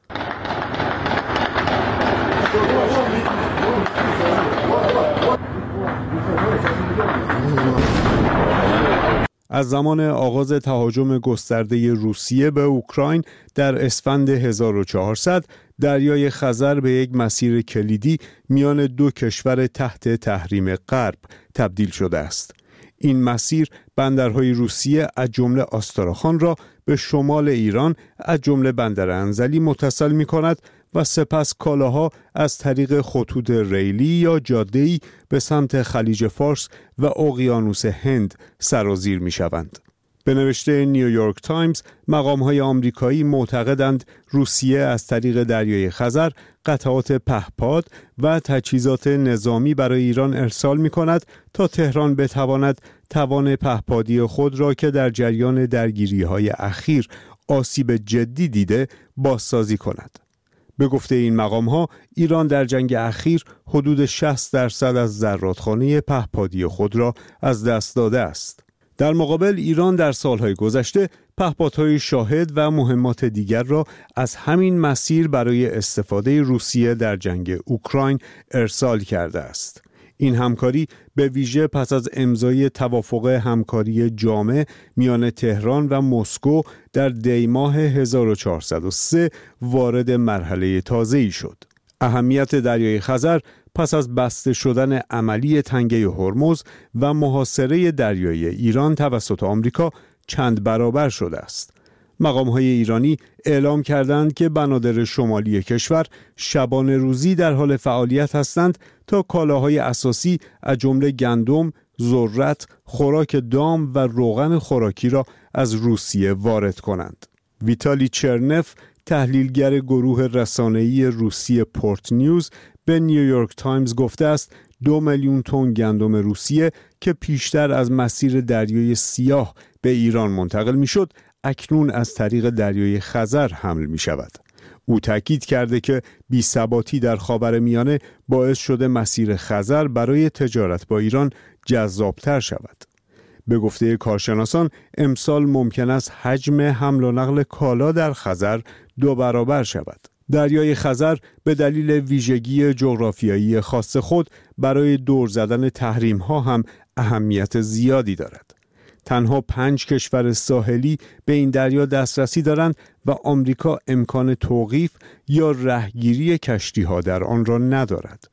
از زمان آغاز تهاجم گسترده روسیه به اوکراین در اسفند 1400 دریای خزر به یک مسیر کلیدی میان دو کشور تحت تحریم غرب تبدیل شده است. این مسیر بندرهای روسیه از جمله آستراخان را به شمال ایران از جمله بندر انزلی متصل می کند و سپس کالاها از طریق خطوط ریلی یا جاده‌ای به سمت خلیج فارس و اقیانوس هند سرازیر می شوند. به نوشته نیویورک تایمز، مقام‌های آمریکایی معتقدند روسیه از طریق دریای خزر قطعات پهپاد و تجهیزات نظامی برای ایران ارسال می‌کند تا تهران بتواند توان پهپادی خود را که در جریان درگیری‌های اخیر آسیب جدی دیده بازسازی کند. به گفته این مقام‌ها، ایران در جنگ اخیر حدود 60% از زرادخانه پهپادی خود را از دست داده است. در مقابل ایران در سالهای گذشته پهپادهای شاهد و مهمات دیگر را از همین مسیر برای استفاده روسیه در جنگ اوکراین ارسال کرده است. این همکاری به ویژه پس از امضای توافق همکاری جامع میان تهران و مسکو در دی ماه 1403 وارد مرحله تازه‌ای شد. اهمیت دریای خزر پس از بسته شدن عملی تنگه هرمز و محاصره دریایی ایران توسط آمریکا چند برابر شده است. مقام‌های ایرانی اعلام کردند که بنادر شمالی کشور شبانه روزی در حال فعالیت هستند تا کالاهای اساسی از جمله گندم، ذرت، خوراک دام و روغن خوراکی را از روسیه وارد کنند. ویتالی چرنف، تحلیلگر گروه رسانه‌ای روسیه پورت نیوز، به نیویورک تایمز گفته است 2 میلیون تن گندم روسیه که پیشتر از مسیر دریای سیاه به ایران منتقل میشد، اکنون از طریق دریای خزر حمل می شود. او تاکید کرده که بی‌ثباتی در خاورمیانه باعث شده مسیر خزر برای تجارت با ایران جذابتر شود. به گفته کارشناسان، امسال ممکن است حجم حمل و نقل کالا در خزر 2 برابر شود. دریای خزر به دلیل ویژگی جغرافیایی خاص خود برای دور زدن تحریم‌ها هم اهمیت زیادی دارد. تنها 5 کشور ساحلی به این دریا دسترسی دارند و آمریکا امکان توقیف یا رهگیری کشتی‌ها در آن را ندارد.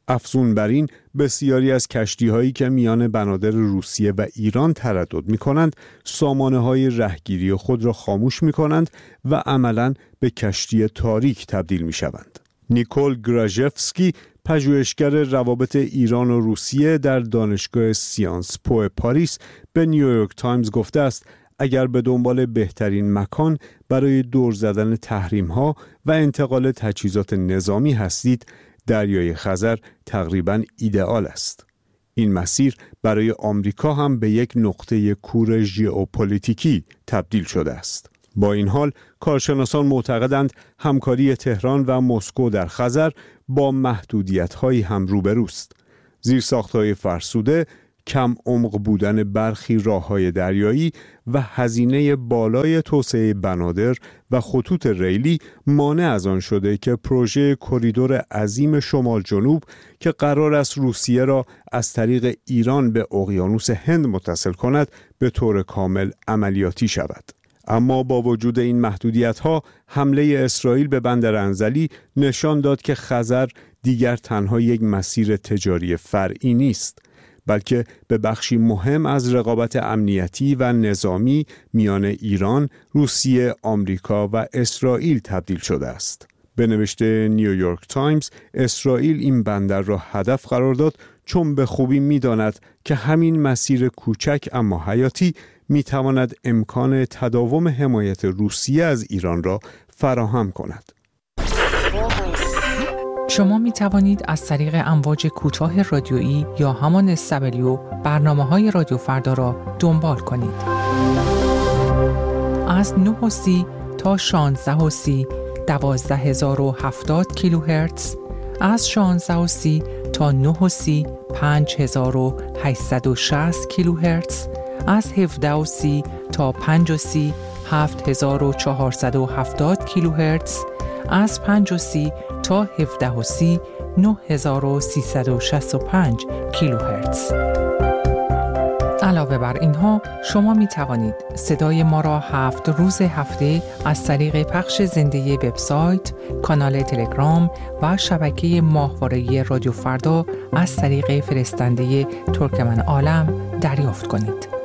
افزون بر این بسیاری از کشتی‌هایی که میان بنادر روسیه و ایران تردد می‌کنند سامانه‌های رهگیری خود را خاموش می‌کنند و عملاً به کشتی تاریک تبدیل می‌شوند. نیکول گراژفسکی پژوهشگر روابط ایران و روسیه در دانشگاه سیانس پو پاریس به نیویورک تایمز گفته است اگر به دنبال بهترین مکان برای دور زدن تحریم‌ها و انتقال تجهیزات نظامی هستید، دریای خزر تقریباً ایدئال است. این مسیر برای آمریکا هم به یک نقطه کور ژئوپلیتیکی تبدیل شده است. با این حال کارشناسان معتقدند همکاری تهران و مسکو در خزر با محدودیت‌هایی هم روبروست. زیرساخت‌های فرسوده، کم عمق بودن برخی راه‌های دریایی و هزینه بالای توسعه بنادر و خطوط ریلی مانع از آن شده که پروژه کریدور عظیم شمال جنوب که قرار است روسیه را از طریق ایران به اقیانوس هند متصل کند به طور کامل عملیاتی شود. اما با وجود این محدودیت‌ها حمله اسرائیل به بندر انزلی نشان داد که خزر دیگر تنها یک مسیر تجاری فرعی نیست، بلکه به بخشی مهم از رقابت امنیتی و نظامی میان ایران، روسیه، آمریکا و اسرائیل تبدیل شده است. به نوشته نیویورک تایمز، اسرائیل این بندر را هدف قرار داد چون به خوبی می‌داند که همین مسیر کوچک اما حیاتی می‌تواند امکان تداوم حمایت روسیه از ایران را فراهم کند. شما می توانید از طریق امواج کوتاه رادیویی یا همان SW برنامه‌های رادیو فردا را دنبال کنید. از 9:30 تا 16:30 12070 کیلوهرتز، از 16:30 تا 9:30 5860 کیلوهرتز، از 17:30 تا 5:30 7470 کیلوهرتز، از 5:30 تا 17:30 9365 کیلوهرتز. علاوه بر اینها شما می توانید صدای ما را 7 روز هفته از طریق پخش زنده وبسایت، کانال تلگرام و شبکه ماهواره‌ای رادیو فردا از طریق فرستنده ترکمن عالم دریافت کنید.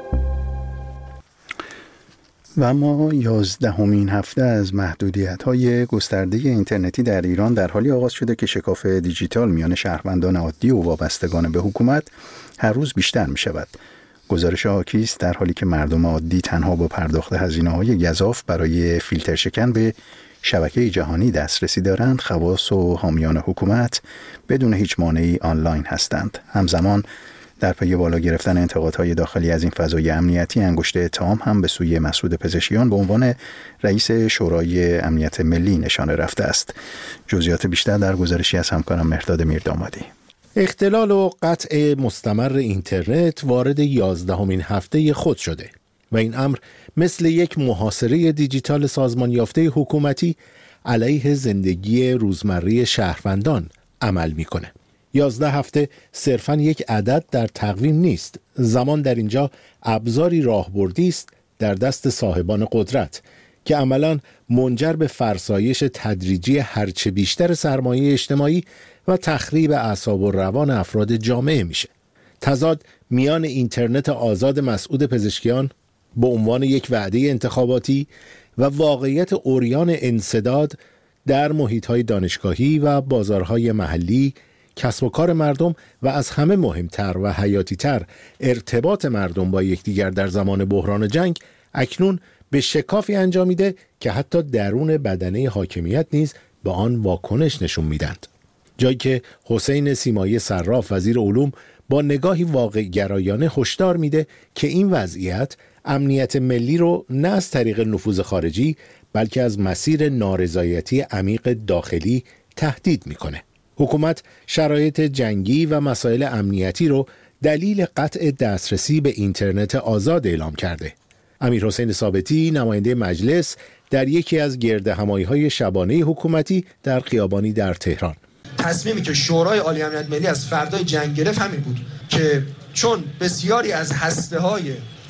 و اما 11مین هفته از محدودیت‌های گسترده اینترنتی در ایران در حالی آغاز شده که شکاف دیجیتال میان شهروندان عادی و وابستگان به حکومت هر روز بیشتر می شود. گزارش حاکی است در حالی که مردم عادی تنها با پرداخت هزینه‌های گزاف برای فیلتر شکن به شبکه جهانی دسترسی دارند، خواص و حامیان حکومت بدون هیچ مانعی آنلاین هستند. همزمان در پی بالا گرفتن انتقادهای داخلی از این فضای امنیتی، انگشت اتهام هم به سوی مسعود پزشکیان به عنوان رئیس شورای امنیت ملی نشانه رفته است. جزئیات بیشتر در گزارشی از همکارم مهرداد میردامادی. اختلال و قطع مستمر اینترنت وارد 11مین هفته خود شده و این امر مثل یک محاصره دیجیتال سازمان یافته حکومتی علیه زندگی روزمره شهروندان عمل میکنه. 11 هفته صرفاً یک عدد در تقویم نیست. زمان در اینجا ابزاری راهبردی است در دست صاحبان قدرت که عملاً منجر به فرسایش تدریجی هرچه بیشتر سرمایه اجتماعی و تخریب اعصاب و روان افراد جامعه میشه. تضاد میان اینترنت آزاد مسعود پزشکیان به عنوان یک وعده انتخاباتی و واقعیت عریان انسداد در محیط‌های دانشگاهی و بازارهای محلی، کسب و کار مردم و از همه مهمتر و حیاتی‌تر ارتباط مردم با یکدیگر در زمان بحران جنگ اکنون به شکافی انجامیده که حتی درون بدنه حاکمیت نیز به آن واکنش نشون میدند. جایی که حسین سیمایی صراف وزیر علوم با نگاهی واقع گرایانه هشدار میده که این وضعیت امنیت ملی رو نه از طریق نفوذ خارجی بلکه از مسیر نارضایتی عمیق داخلی تهدید میکنه. حکومت شرایط جنگی و مسائل امنیتی رو دلیل قطع دسترسی به اینترنت آزاد اعلام کرده. امیرحسین ثابتی نماینده مجلس در یکی از گردهمایی‌های شبانه حکومتی در خیابانی در تهران: تصمیمی که شورای عالی امنیت ملی از فردای جنگ گرفت همین بود که چون بسیاری از هسته‌های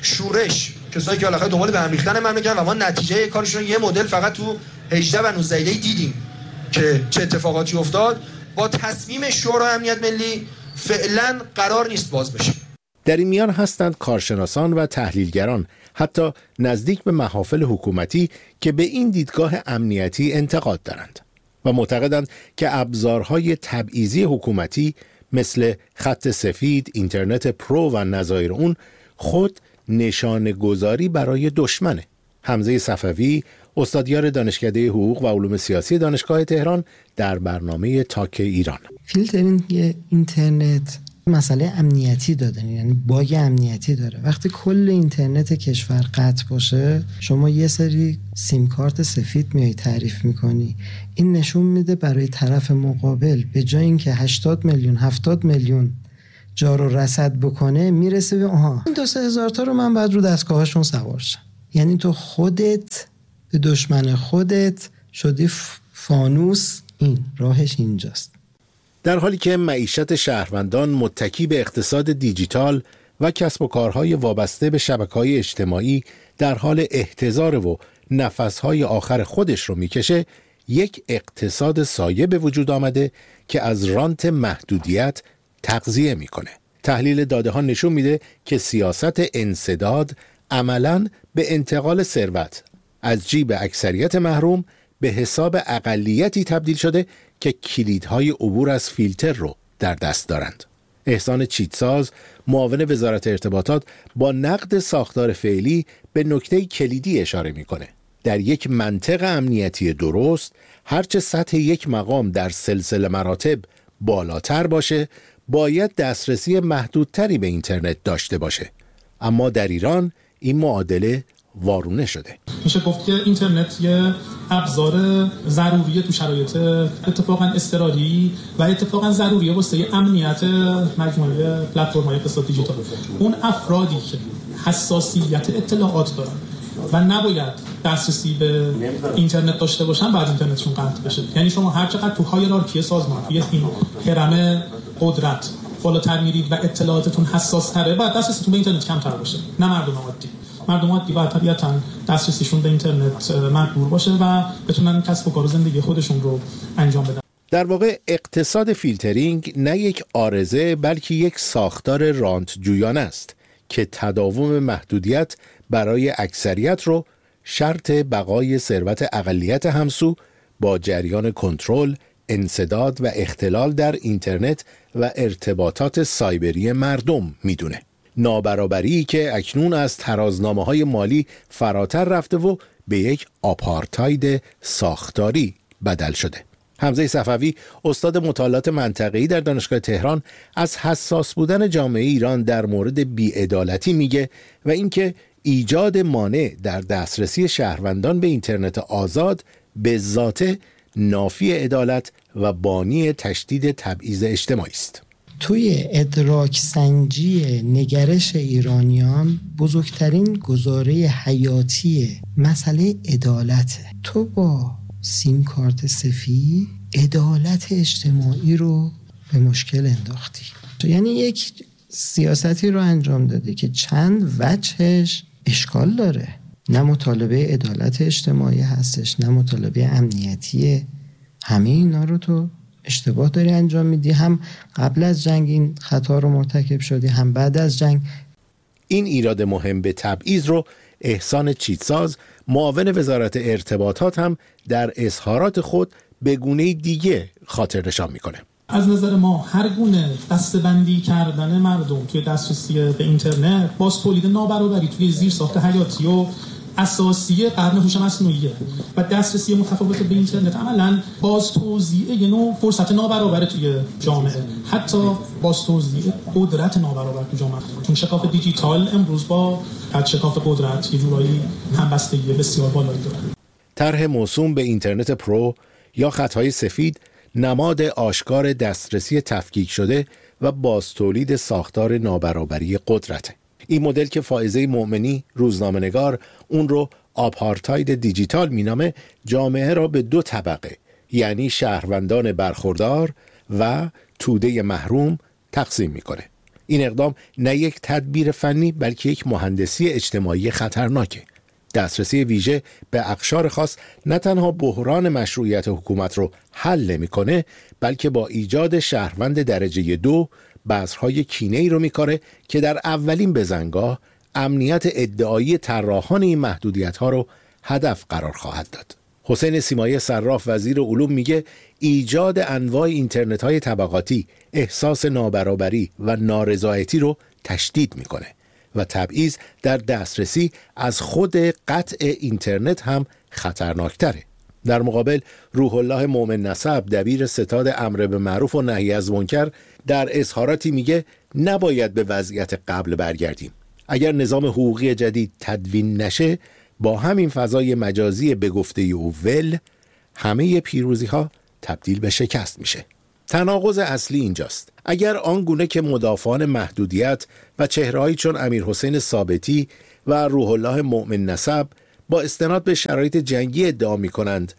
شورش کسایی که علاقه دنبال به هم ریختن مملکت و ما نتیجه کارشون یه مدل فقط تو 18 و 19 دیدیم که چه اتفاقاتی افتاد، با تصمیم شورای امنیت ملی فعلا قرار نیست باز بشه. در این میان هستند کارشناسان و تحلیلگران حتی نزدیک به محافل حکومتی که به این دیدگاه امنیتی انتقاد دارند و معتقدند که ابزارهای تبعیضی حکومتی مثل خط سفید، اینترنت پرو و نظایر اون خود نشانه گذاری برای دشمنه. حمزه صفوی، استادیار دانشکده حقوق و علوم سیاسی دانشگاه تهران در برنامه تاک ایران: فیلترینگ اینترنت مسئله امنیتی داره، یعنی باگ امنیتی داره. وقتی کل اینترنت کشور قطع باشه، شما یه سری سیم کارت سفید میای تعریف میکنی، این نشون میده برای طرف مقابل به جای اینکه 80 میلیون 70 میلیون جا رو رصد بکنه، میرسه به این 2-3 هزار تا رو من بعد رو دستگاهشون سوار شم. یعنی تو خودت به دشمن خودت شدی فانوس. این راهش اینجاست. در حالی که معیشت شهروندان متکی به اقتصاد دیجیتال و کسب و کارهای وابسته به شبکه‌های اجتماعی در حال احتضار و نفسهای آخر خودش رو میکشه، یک اقتصاد سایه به وجود آمده که از رانت محدودیت تغذیه میکنه. تحلیل داده ها نشون میده که سیاست انسداد عملاً به انتقال ثروت از جیب اکثریت محروم به حساب اقلیتی تبدیل شده که کلیدهای عبور از فیلتر رو در دست دارند. احسان چیتساز، معاون وزارت ارتباطات، با نقد ساختار فعلی به نکته کلیدی اشاره میکنه. در یک منطق امنیتی درست، هرچه سطح یک مقام در سلسله مراتب بالاتر باشه، باید دسترسی محدودتری به اینترنت داشته باشه. اما در ایران این معادله وارونه شده. میشه گفت که اینترنت یه ابزار ضروریه تو شرایط اتفاقا اضطراری و اتفاقا ضروریه واسه امنیت مجموعه پلتفرم‌های اقتصاد دیجیتال. اون افرادی که حساسیت اطلاعات دارن و نباید دسترسی به اینترنت داشته باشن، بعد اینترنتشون قطع بشه. یعنی شما هر چقدر تو هایرارکی سازمان، توی این هرم قدرت بالاتر میرید و اطلاعاتتون حساس تره، بعد دسترسیتون به اینترنت کمتر باشه. نه مردم عادی باید طبیعتاً دسترسیشون به اینترنت محدود باشه و بتونن کسب و کار و زندگی خودشون رو انجام بدن. در واقع اقتصاد فیلترینگ نه یک عارضه بلکه یک ساختار رانت جویانه است که تداوم محدودیت برای اکثریت رو شرط بقای ثروت اقلیت همسو با جریان کنترل، انسداد و اختلال در اینترنت و ارتباطات سایبری مردم میدونه. نابرابری که اکنون از ترازنامه‌های مالی فراتر رفته و به یک آپارتاید ساختاری بدل شده. حمزه صفوی، استاد مطالعات منطقه‌ای در دانشگاه تهران، از حساس بودن جامعه ایران در مورد بی‌عدالتی میگه و اینکه ایجاد مانع در دسترسی شهروندان به اینترنت آزاد به ذاته نافی عدالت و بانی تشدید تبعیض اجتماعی است. توی ادراک سنجی نگرش ایرانیان بزرگترین گزاره حیاتی مسئله عدالته. تو با سیم کارت سفید عدالت اجتماعی رو به مشکل انداختی. یعنی یک سیاستی رو انجام داده که چند وجهش اشکال داره. نه مطالبه عدالت اجتماعی هستش، نه مطالبه امنیتیه. همه اینا رو تو اشتباه داری انجام میدی. هم قبل از جنگ این خطا رو مرتکب شدی، هم بعد از جنگ. این ایراد مهم به تبعیض رو احسان چیتساز، معاون وزارت ارتباطات، هم در اظهارات خود به گونه دیگه خاطر نشان میکنه. از نظر ما هر گونه دسته‌بندی کردن مردم توی دسترسی به اینترنت باز تولید نابرابری توی زیرساخت حیاتی و اساسی قرن هوش مصنوعی و دسترسی متفاوت به اینترنت عملاً باز توزیع یه نوع فرصت نابرابر توی جامعه، حتی باز توزیع قدرت نابرابر توی جامعه. چون شکاف دیجیتال امروز با شکاف قدرت یه جورایی همبستگی بسیار بالایی داره. طرح موسوم به اینترنت پرو یا خطهای سفید نماد آشکار دسترسی تفکیک شده و باز تولید ساختار نابرابری قدرته. این مدل که فائزه مؤمنی، روزنامه‌نگار، اون رو آپارتاید دیجیتال مینامه، جامعه را به دو طبقه، یعنی شهروندان برخوردار و توده محروم، تقسیم میکنه. این اقدام نه یک تدبیر فنی بلکه یک مهندسی اجتماعی خطرناکه. دسترسی ویژه به اقشار خاص نه تنها بحران مشروعیت حکومت رو حل نمی‌کنه، بلکه با ایجاد شهروند درجه 2 بذرهای کینه‌ای رو می‌کاره که در اولین بزنگاه امنیت ادعایی طراحان این محدودیت‌ها رو هدف قرار خواهد داد. حسین سیمایی صراف وزیر علوم میگه ایجاد انواع اینترنت‌های طبقاتی احساس نابرابری و نارضایتی رو تشدید میکنه و تبعیض در دسترسی از خود قطع اینترنت هم خطرناکتره. در مقابل روح الله مؤمن نسب دبیر ستاد امر به معروف و نهی از منکر در اظهاراتی میگه نباید به وضعیت قبل برگردیم. اگر نظام حقوقی جدید تدوین نشه، با همین فضای مجازی به گفته او همه پیروزی ها تبدیل به شکست میشه. تناقض اصلی اینجاست. اگر آنگونه که مدافعان محدودیت و چهرهایی چون امیر حسین ثابتی و روح الله مؤمن نسب با استناد به شرایط جنگی ادعا می کنند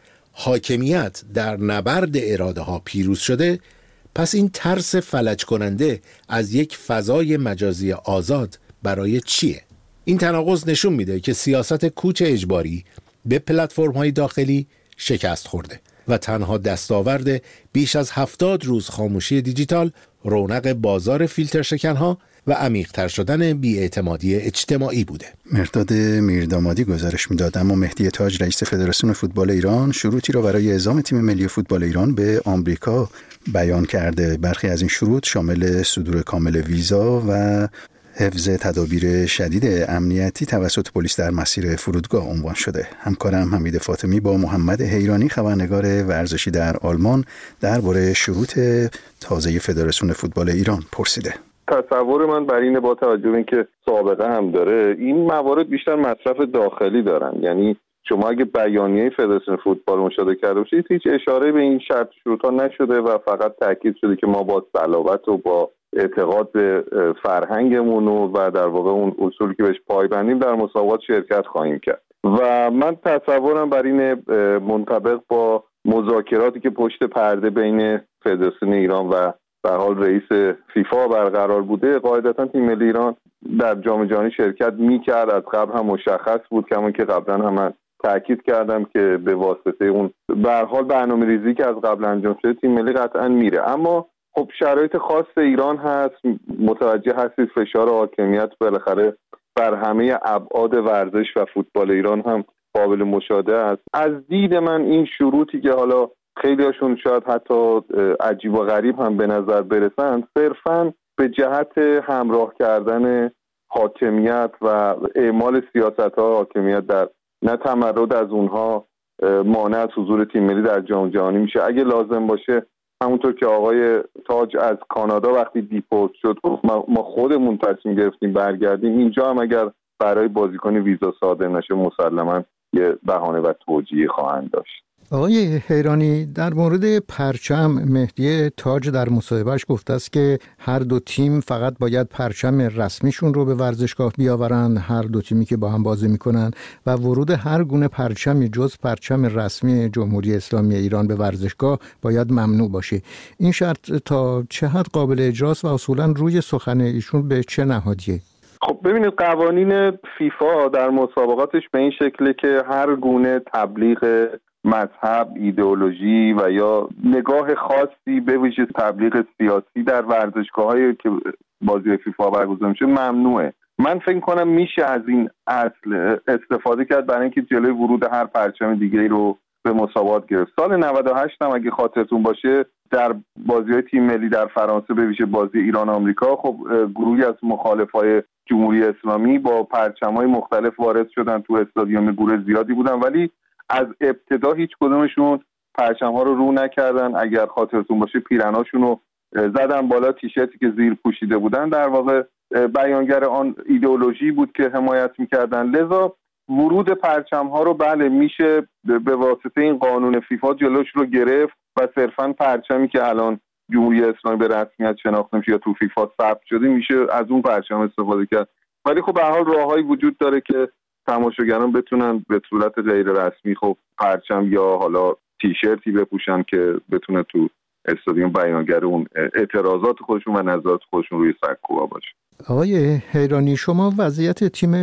حاکمیت در نبرد اراده ها پیروز شده، پس این ترس فلج کننده از یک فضای مجازی آزاد برای چیه؟ این تناقض نشون میده که سیاست کوچ اجباری به پلتفرم‌های داخلی شکست خورده و تنها دستاورد بیش از 70 روز خاموشی دیجیتال رونق بازار فیلتر شکنها و عمیق‌تر شدن بی‌اعتمادی اجتماعی بوده. مرداد میردامادی گزارش میداد. اما مهدی تاج رئیس فدراسیون فوتبال ایران شروطی را برای اعزام تیم ملی فوتبال ایران به آمریکا بیان کرده. برخی از این شروط شامل صدور کامل ویزا و حفظ تدابیر شدید امنیتی توسط پلیس در مسیر فرودگاه عنوان شده. همکارم حمید فاطمی با محمد حیرانی خبرنگار ورزشی در آلمان درباره شروط تازه فدراسیون فوتبال ایران پرسیده. تصور من بر اینه با توجه به اینکه سابقه هم داره این موارد بیشتر مصرف داخلی دارن، یعنی شما اگه بیانیه فدراسیون فوتبال مشاهده کرده باشید هیچ اشاره به این شرط شروطا نشده و فقط تاکید شده که ما با صلابت و با اعتقاد به فرهنگمون و در واقع اون اصولی که بهش پایبندیم در مسابقات شرکت خواهیم کرد و من تصورم بر این منطبق با مذاکراتی که پشت پرده بین فدراسیون ایران و به حال رئیس فیفا برقرار بوده، قاعدتا تیم ملی ایران در جام جهانی شرکت می‌کرد. از قبل هم مشخص بود، کما که قبلا هم من تاکید کردم که به واسطه اون به هر حال برنامه‌ریزی که از قبل انجام شده تیم ملی قطعا میره. اما خب شرایط خاص ایران هست، متوجه هستید فشار حاکمیت بالاخره بر همه ابعاد ورزش و فوتبال ایران هم قابل مشاهده است. از دید من این شروطی که حالا خیلی هاشون شاید حتی عجیب و غریب هم به نظر برسند صرفاً به جهت همراه کردن حاکمیت و اعمال سیاست‌ها حاکمیت در نه تمرد از اونها مانع از حضور تیم ملی در جام جهانی میشه. اگه لازم باشه همونطور که آقای تاج از کانادا وقتی دیپورت شد ما خودمون تصمیم گرفتیم برگردیم، اینجا هم اگر برای بازیکن ویزا صادر نشه مسلماً یه بهانه و توجیه خواهند داشت. آقای حیرانی، در مورد پرچم مهدی تاج در مصاحبهش گفته است که هر دو تیم فقط باید پرچم رسمیشون رو به ورزشگاه بیاورن، هر دو تیمی که با هم بازی میکنن، و ورود هر گونه پرچمی جز پرچم رسمی جمهوری اسلامی ایران به ورزشگاه باید ممنوع باشه. این شرط تا چه حد قابل اجراست و اصولا روی سخن ایشون به چه نهادیه؟ خب ببینید قوانین فیفا در مسابقاتش به این شکله که هر گونه تبلیغ مذهب، ایدئولوژی و یا نگاه خاصی به ویژه تبلیغ سیاسی در ورزشگاه‌هایی که بازی فیفا برگزار میشه ممنوعه. من فکر کنم میشه از این اصل استفاده کرد برای اینکه جلوی ورود هر پرچم دیگه‌ای رو به مسابقات گرفت. سال 98 هم اگه خاطرتون باشه در بازی‌های تیم ملی در فرانسه به ویژه بازی ایران آمریکا خب گروهی از مخالفای جمهوری اسلامی با پرچم‌های مختلف وارد شدن تو استادیوم، گروه زیادی بودن ولی از ابتدا هیچ کدومشون پرچم‌ها رو نکردن. اگر خاطرتون باشه پیرناشون رو زدن بالا، تیشرتی که زیر پوشیده بودن در واقع بیانگر آن ایدئولوژی بود که حمایت می‌کردن. لذا ورود پرچم‌ها رو بله میشه به واسطه این قانون فیفا جلوش رو گرفت و صرفاً پرچمی که الان جمهوری اسلامی به رسمیت شناخته میشه یا تو فیفا ثبت شده میشه از اون پرچم استفاده کرد. ولی خب به هر حال راههایی وجود داره که تماشاگران بتونن به صورت غیر رسمی خب پرچم یا حالا تیشرتی بپوشن که بتونه تو استادیوم بیانگر اون اعتراضات خودشون و نظرات خودشون روی سکوها باشه. آقای حیرانی، شما وضعیت تیم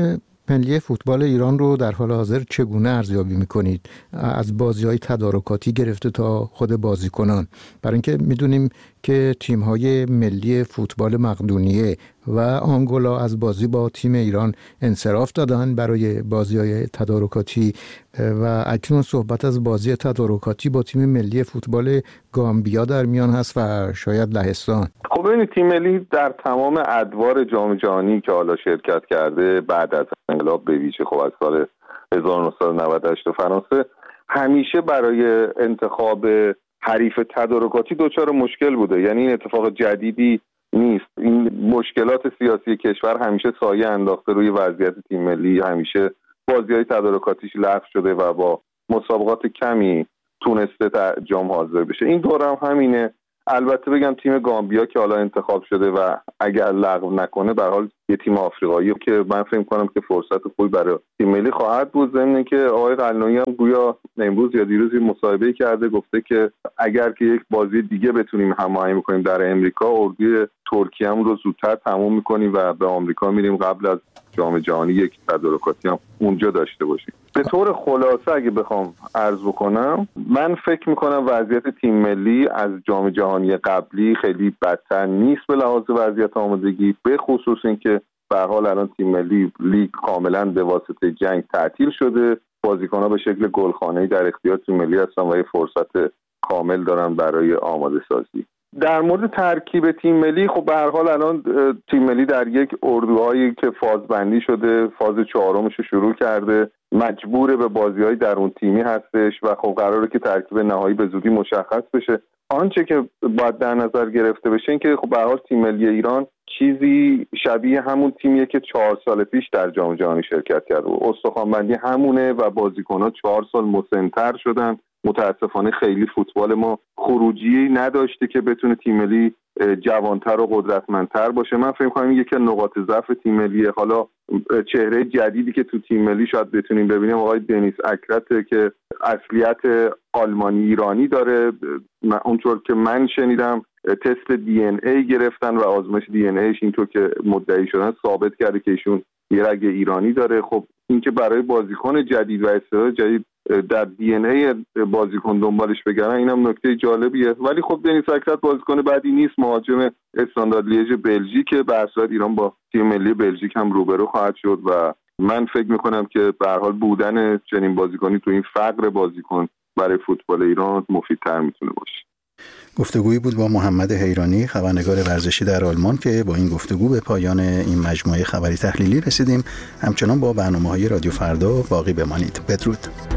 ملی فوتبال ایران رو در حال حاضر چگونه ارزیابی میکنید؟ از بازی‌های تدارکاتی گرفته تا خود بازیکنان، برای اینکه میدونیم که تیم‌های ملی فوتبال مقدونیه و آنگولا از بازی با تیم ایران انصراف دادن برای بازی‌های تدارکاتی و اکنون صحبت از بازی تدارکاتی با تیم ملی فوتبال گامبیا در میان هست و شاید لهستان. خب ببینید تیم ملی در تمام ادوار جام جهانی که حالا شرکت کرده بعد از انقلاب به ویژه خب از سال 1998 فرانسه همیشه برای انتخاب حریف تدارکاتی دچار مشکل بوده. یعنی این اتفاق جدیدی نیست. این مشکلات سیاسی کشور همیشه سایه انداخته روی وضعیت تیم ملی، همیشه بازی‌های تدارکاتیش لغو شده و با مسابقات کمی تونسته در جام حاضر بشه. این دوره هم همینه. البته بگم تیم گامبیا که حالا انتخاب شده و اگر لغو نکنه به هر حال یه تیم آفریقایی که من فکر کنم که فرصت خوبی برای تیم ملی خواهد بود. ضمن که آقای قلنویی هم گویا امروز یا دیروز مصاحبه کرده، گفته که اگر که یک بازی دیگه بتونیم هماهنگ کنیم در امریکا، اردوی ترکیه هم رو زودتر تموم می‌کنیم و به آمریکا میریم قبل از جام جهانی یک تدارکاتی هم اونجا داشته باشیم. به طور خلاصه اگه بخوام عرض بکنم، من فکر میکنم وضعیت تیم ملی از جام جهانی قبلی خیلی بدتر نیست به لحاظ وضعیت آمادگی، به خصوص اینکه به هر حال الان تیم ملی لیگ کاملا به واسطه جنگ تعطیل شده، بازیکن‌ها به شکل گلخانه‌ای در اختیار تیم ملی هستن و یه فرصت کامل دارن برای آماده سازی. در مورد ترکیب تیم ملی خب به هر حال الان تیم ملی در یک اردوهایی که فازبندی شده، فاز 4مش رو شروع کرده، مجبور به بازی‌های درون تیمی هستش و خب قراره که ترکیب نهایی به زودی مشخص بشه. آنچه که باید در نظر گرفته بشه این که خب به هر حال تیم ملی ایران چیزی شبیه همون تیمیه که 4 سال پیش در جام جهانی شرکت کرد و استخوان‌بندی همونه و بازیکن‌ها 4 سال مسن‌تر شدن. متاسفانه خیلی فوتبال ما خروجی نداشته که بتونه تیم ملی جوانتر و قدرتمندتر باشه. من فکر می‌کنم یکی از نقاط ضعف تیم ملی، حالا چهره جدیدی که تو تیم ملی شاید بتونیم ببینیم آقای دنیس اکرته که اصلیت آلمانی ایرانی داره. اونطور که من شنیدم تست دی ان ای گرفتن و آزمایش دی ان ایش اینطور که مدعی شدن ثابت کرده که ایشون یه رگ ایرانی داره. خب این که برای بازیکن جدید و استعداد جدید در دی ان ای بازیکن دنبالش بگردن اینم نکته جالبیه. ولی خب دنیس اکرت بازیکن بعدی نیست، مهاجم استاندارد لیژ بلژیک، به هر صورت ایران با تیم ملی بلژیک هم روبرو خواهد شد و من فکر میکنم که به هر حال بودن چنین بازیکنی تو این فقر بازیکن برای فوتبال ایران مفیدتر میتونه باشه. گفتگویی بود با محمد حیرانی، خبرنگار ورزشی در آلمان، که با این گفتگو به پایان این مجموعه خبری تحلیلی رسیدیم. همچنان با برنامه‌های رادیو فردا باقی بمانید. بدرود.